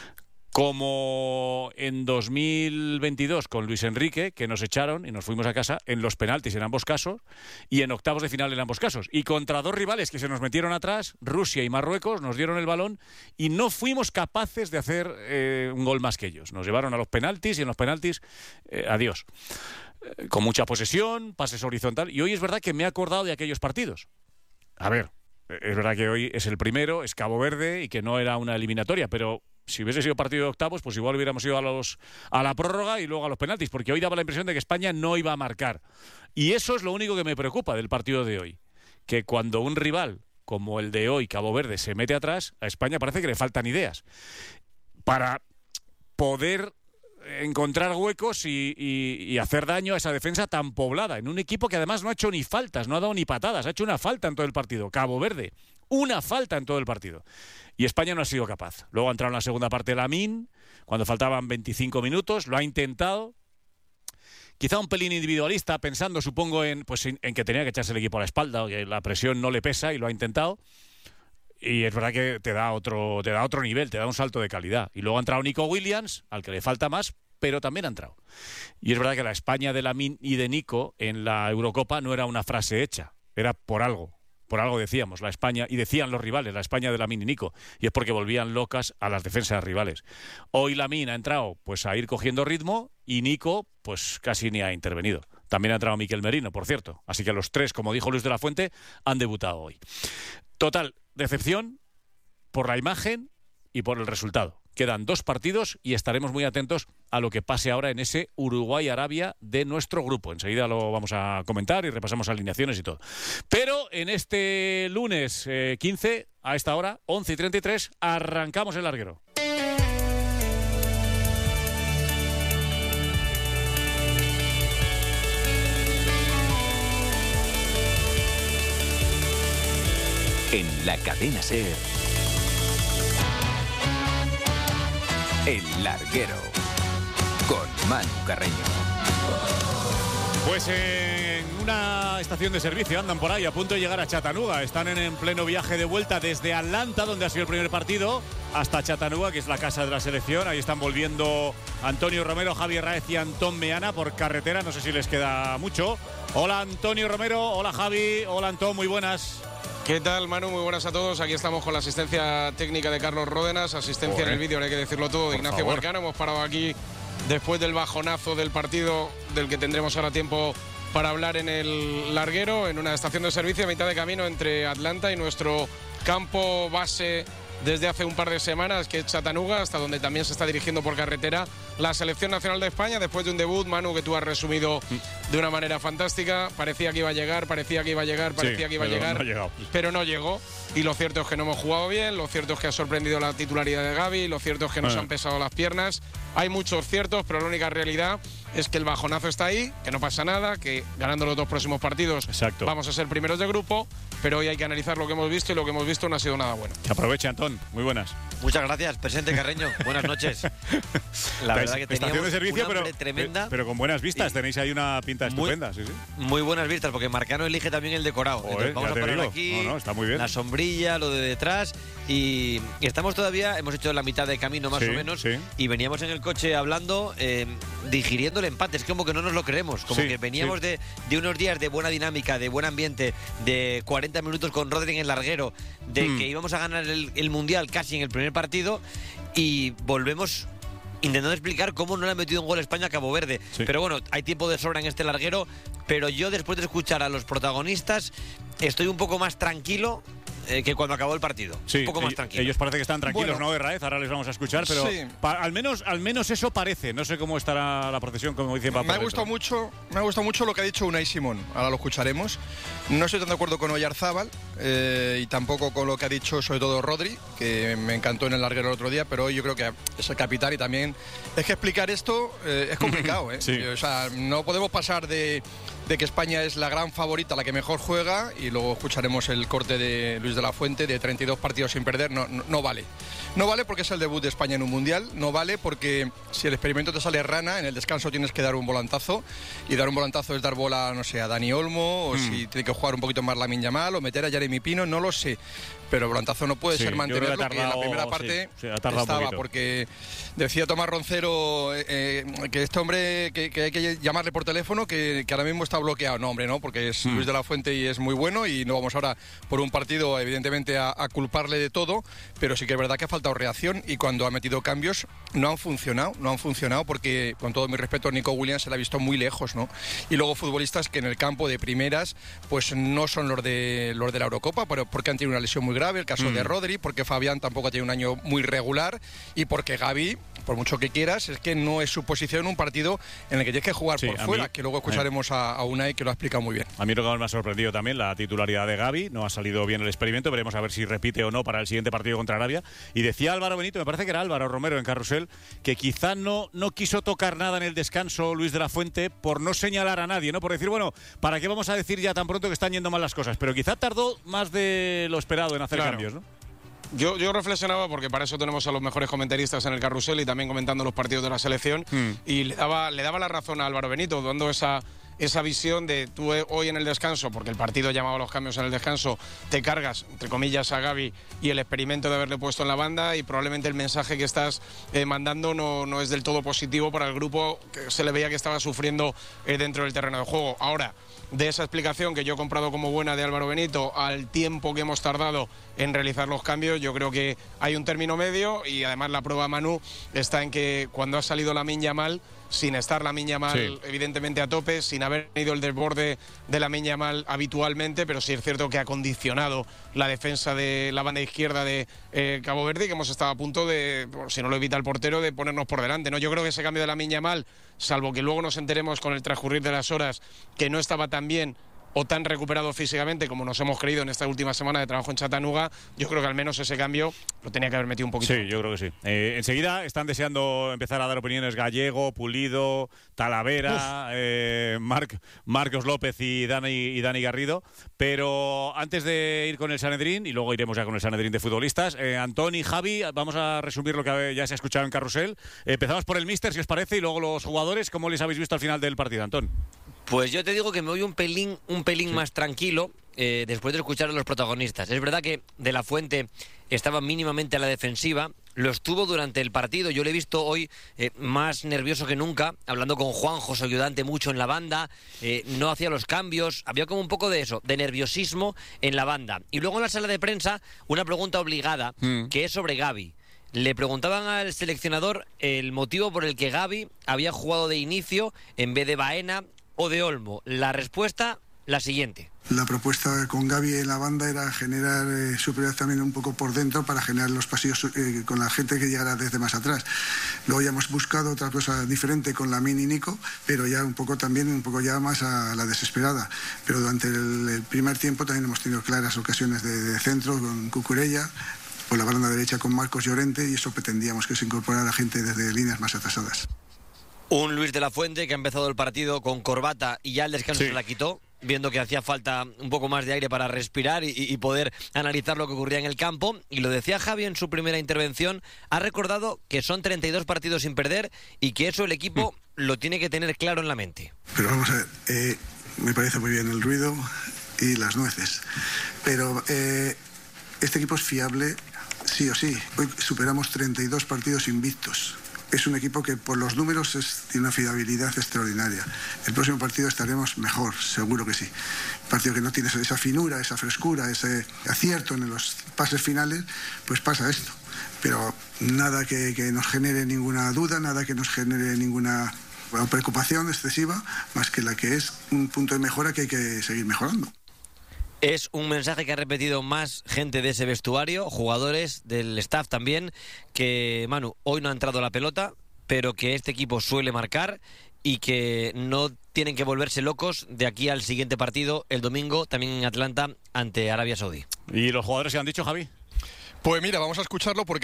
como en dos mil veintidós con Luis Enrique, que nos echaron y nos fuimos a casa en los penaltis en ambos casos y en octavos de final en ambos casos. Y contra dos rivales que se nos metieron atrás, Rusia y Marruecos, nos dieron el balón y no fuimos capaces de hacer eh, un gol más que ellos. Nos llevaron a los penaltis y en los penaltis, eh, adiós. Eh, con mucha posesión, pases horizontal. Y hoy es verdad que me he acordado de aquellos partidos. A ver, es verdad que hoy es el primero, es Cabo Verde y que no era una eliminatoria, pero si hubiese sido partido de octavos, pues igual hubiéramos ido a los a la prórroga y luego a los penaltis, porque hoy daba la impresión de que España no iba a marcar. Y eso es lo único que me preocupa del partido de hoy, que cuando un rival como el de hoy, Cabo Verde, se mete atrás, a España parece que le faltan ideas para poder encontrar huecos y, y, y hacer daño a esa defensa tan poblada, en un equipo que además no ha hecho ni faltas, no ha dado ni patadas, ha hecho una falta en todo el partido. Cabo Verde, una falta en todo el partido. Y España no ha sido capaz. Luego ha entrado en la segunda parte Lamine, cuando faltaban veinticinco minutos, lo ha intentado. Quizá un pelín individualista, pensando, supongo, en, pues, en, en que tenía que echarse el equipo a la espalda, que la presión no le pesa y lo ha intentado. Y es verdad que te da otro, te da otro nivel, te da un salto de calidad. Y luego ha entrado Nico Williams, al que le falta más, pero también ha entrado. Y es verdad que la España de Lamine y de Nico en la Eurocopa no era una frase hecha, era por algo. Por algo decíamos, la España, y decían los rivales, la España de Lamine y Nico, y es porque volvían locas a las defensas rivales. Hoy Lamine ha entrado pues a ir cogiendo ritmo y Nico pues casi ni ha intervenido. También ha entrado Miquel Merino, por cierto. Así que los tres, como dijo Luis de la Fuente, han debutado hoy. Total, decepción por la imagen y por el resultado. Quedan dos partidos y estaremos muy atentos a lo que pase ahora en ese Uruguay-Arabia de nuestro grupo. Enseguida lo vamos a comentar y repasamos alineaciones y todo. Pero en este lunes eh, quince, a esta hora, once y treinta y tres, arrancamos el larguero. En la cadena SER, El Larguero, con Manu Carreño. Pues en una estación de servicio andan por ahí a punto de llegar a Chattanooga. Están en, en pleno viaje de vuelta desde Atlanta, donde ha sido el primer partido, hasta Chattanooga, que es la casa de la selección. Ahí están volviendo Antonio Romero, Javier Raez y Antón Meana por carretera. No sé si les queda mucho. Hola Antonio Romero, hola Javi, hola Antón, muy buenas. ¿Qué tal, Manu? Muy buenas a todos. Aquí estamos con la asistencia técnica de Carlos Ródenas, asistencia Joder. en el vídeo, hay que decirlo todo, de Por Ignacio favor. Marcano. Hemos parado aquí después del bajonazo del partido, del que tendremos ahora tiempo para hablar en el larguero, en una estación de servicio a mitad de camino entre Atlanta y nuestro campo base desde hace un par de semanas, que es Chattanooga, hasta donde también se está dirigiendo por carretera la Selección Nacional de España, después de un debut, Manu, que tú has resumido de una manera fantástica. Parecía que iba a llegar, parecía que iba a llegar, parecía Sí, que iba a pero llegar, no ha llegado. pero no llegó. Y lo cierto es que no hemos jugado bien, lo cierto es que ha sorprendido la titularidad de Gavi, lo cierto es que nos Eh. han pesado las piernas. Hay muchos ciertos, pero la única realidad es que el bajonazo está ahí, que no pasa nada, que ganando los dos próximos partidos Exacto. vamos a ser primeros de grupo, pero hoy hay que analizar lo que hemos visto y lo que hemos visto no ha sido nada bueno. Que aproveche, Antón. Muy buenas. Muchas gracias, presente Carreño. Buenas noches. La verdad que Estación teníamos de servicio, un pero, hambre tremenda. pero con buenas vistas. Y Tenéis ahí una pinta muy- estupenda. Sí, sí. Muy buenas vistas, porque Marcano elige también el decorado. Joder, Entonces vamos ya a te parar digo. aquí, No, no, está muy bien. la sombrilla, lo de detrás, y estamos todavía, hemos hecho la mitad de camino más Sí, o menos, sí. y veníamos en el coche hablando, eh, digiriendo el empate. Es como que no nos lo creemos, como Sí, que veníamos sí. de, de unos días de buena dinámica, de buen ambiente, de cuarenta minutos con Rodri en el larguero, de Mm. que íbamos a ganar el, el Mundial casi en el primer partido, y volvemos intentando explicar cómo no le ha metido un gol a España a Cabo Verde. Sí. Pero bueno, hay tiempo de sobra en este larguero, pero yo después de escuchar a los protagonistas estoy un poco más tranquilo eh, que cuando acabó el partido. Sí, un poco más ellos- tranquilo. Ellos parece que están tranquilos, Bueno. ¿no, Herraez? Ahora les vamos a escuchar, pero Sí. pa- al menos al menos eso parece. No sé cómo estará la procesión, como dice Papá. Me ha gustado mucho, me ha gustado mucho lo que ha dicho Unai Simón. Ahora lo escucharemos. No estoy tan de acuerdo con Oyarzábal eh, y tampoco con lo que ha dicho sobre todo Rodri, que me encantó en el larguero el otro día, pero hoy yo creo que es el capitán y también es que explicar esto eh, es complicado. ¿eh? Sí. O sea, no podemos pasar de, de que España es la gran favorita, la que mejor juega, y luego escucharemos el corte de Luis de la Fuente de treinta y dos partidos sin perder. No, no, no vale. No vale porque es el debut de España en un mundial. No vale porque si el experimento te sale rana, en el descanso tienes que dar un volantazo. Y dar un volantazo es dar bola, no sé, a Dani Olmo, o Mm. si tiene que jugar un poquito más Lamine Yamal, o meter a Jeremy Pino, no lo sé. Pero el volantazo no puede Sí, ser yo creo que ha mantenerlo, que en la tardado, primera sí, parte sí, ha tardado un estaba, poquito. porque decía Tomás Roncero eh, eh, que este hombre, que, que hay que llamarle por teléfono, que, que ahora mismo está bloqueado. No, hombre, no, porque es Mm. Luis de la Fuente y es muy bueno, y no vamos ahora por un partido, evidentemente, a, a culparle de todo, pero sí que es verdad que ha faltado reacción, y cuando ha metido cambios no han funcionado, no han funcionado porque, con todo mi respeto, Nico Williams se la ha visto muy lejos, ¿no? Y luego futbolistas que en el campo de primeras pues no son los de los de la Eurocopa, pero porque han tenido una lesión muy grave, el caso Mm. de Rodri, porque Fabián tampoco ha tenido un año muy regular, y porque Gavi, por mucho que quieras, es que no es su posición en un partido en el que tienes que jugar Sí, por a fuera, mí- que luego escucharemos a, a Unai, que lo ha explicado muy bien. A mí lo que más me ha sorprendido también la titularidad de Gavi. No ha salido bien el experimento. Veremos a ver si repite o no para el siguiente partido contra Arabia. Y decía Álvaro Benito, me parece que era Álvaro Romero en Carrusel, que quizá no, no quiso tocar nada en el descanso Luis de la Fuente por no señalar a nadie, ¿no? Por decir, bueno, ¿para qué vamos a decir ya tan pronto que están yendo mal las cosas? Pero quizá tardó más de lo esperado en hacer Claro. cambios, ¿no? Yo, yo reflexionaba, porque para eso tenemos a los mejores comentaristas en el carrusel y también comentando los partidos de la selección, Mm. y le daba, le daba la razón a Álvaro Benito, dando esa, esa visión de tú eh, hoy en el descanso, porque el partido llamaba a los cambios en el descanso, te cargas, entre comillas, a Gavi y el experimento de haberle puesto en la banda, y probablemente el mensaje que estás eh, mandando no, no es del todo positivo para el grupo, que se le veía que estaba sufriendo eh, dentro del terreno de juego. Ahora, de esa explicación que yo he comprado como buena de Álvaro Benito al tiempo que hemos tardado en realizar los cambios, yo creo que hay un término medio, y además la prueba, Manu, está en que cuando ha salido Lamine Yamal, sin estar Lamine Yamal Sí. evidentemente a tope, sin haber tenido el desborde de Lamine Yamal habitualmente, pero sí es cierto que ha condicionado la defensa de la banda izquierda de eh, Cabo Verde, y que hemos estado a punto de, por si no lo evita el portero, de ponernos por delante, ¿no? Yo creo que ese cambio de Lamine Yamal, salvo que luego nos enteremos con el transcurrir de las horas que no estaba tan bien o tan recuperado físicamente como nos hemos creído en esta última semana de trabajo en Chattanooga, yo creo que al menos ese cambio lo tenía que haber metido un poquito. Sí, yo creo que sí. Eh, enseguida están deseando empezar a dar opiniones Gallego, Pulido, Talavera, eh, Marc- Marcos López y Dani, y Dani Garrido. Pero antes de ir con el Sanedrín, y luego iremos ya con el Sanedrín de futbolistas, eh, Antón y Javi, vamos a resumir lo que ya se ha escuchado en Carrusel. Eh, empezamos por el míster, si os parece, y luego los jugadores. ¿Cómo les habéis visto al final del partido, Antón? Pues yo te digo que me voy un pelín, un pelín Sí. más tranquilo eh, después de escuchar a los protagonistas. Es verdad que De la Fuente estaba mínimamente a la defensiva, lo estuvo durante el partido. Yo le he visto hoy eh, más nervioso que nunca, hablando con Juanjo, su ayudante, mucho en la banda, eh, no hacía los cambios, había como un poco de eso, de nerviosismo en la banda. Y luego en la sala de prensa, una pregunta obligada, mm. que es sobre Gavi. Le preguntaban al seleccionador el motivo por el que Gavi había jugado de inicio en vez de Baena o de Olmo. La respuesta, la siguiente. La propuesta con Gavi en la banda era generar eh, superioridad también un poco por dentro para generar los pasillos eh, con la gente que llegara desde más atrás. Luego ya hemos buscado otra cosa diferente con Lamine y Nico, pero ya un poco también, un poco ya más a la desesperada. Pero durante el, el primer tiempo también hemos tenido claras ocasiones de, de centro con Cucurella, por la banda derecha con Marcos Llorente, y eso pretendíamos, que se incorporara gente desde líneas más atrasadas. Un Luis de la Fuente que ha empezado el partido con corbata y ya el descanso sí. se la quitó, viendo que hacía falta un poco más de aire para respirar y, y poder analizar lo que ocurría en el campo. Y lo decía Javi en su primera intervención, ha recordado que son treinta y dos partidos sin perder y que eso el equipo mm. lo tiene que tener claro en la mente. Pero vamos a ver, eh, me parece muy bien el ruido y las nueces, pero eh, este equipo es fiable sí o sí. Hoy superamos treinta y dos partidos invictos. Es un equipo que por los números es, tiene una fiabilidad extraordinaria. El próximo partido estaremos mejor, seguro que sí. Un partido que no tiene esa finura, esa frescura, ese acierto en los pases finales, pues pasa esto. Pero nada que, que nos genere ninguna duda, nada que nos genere ninguna preocupación excesiva, más que la que es un punto de mejora que hay que seguir mejorando. Es un mensaje que ha repetido más gente de ese vestuario, jugadores del staff también, que, Manu, hoy no ha entrado la pelota, pero que este equipo suele marcar y que no tienen que volverse locos de aquí al siguiente partido, el domingo, también en Atlanta, ante Arabia Saudí. ¿Y los jugadores se han dicho, Javi? Pues mira, vamos a escucharlo porque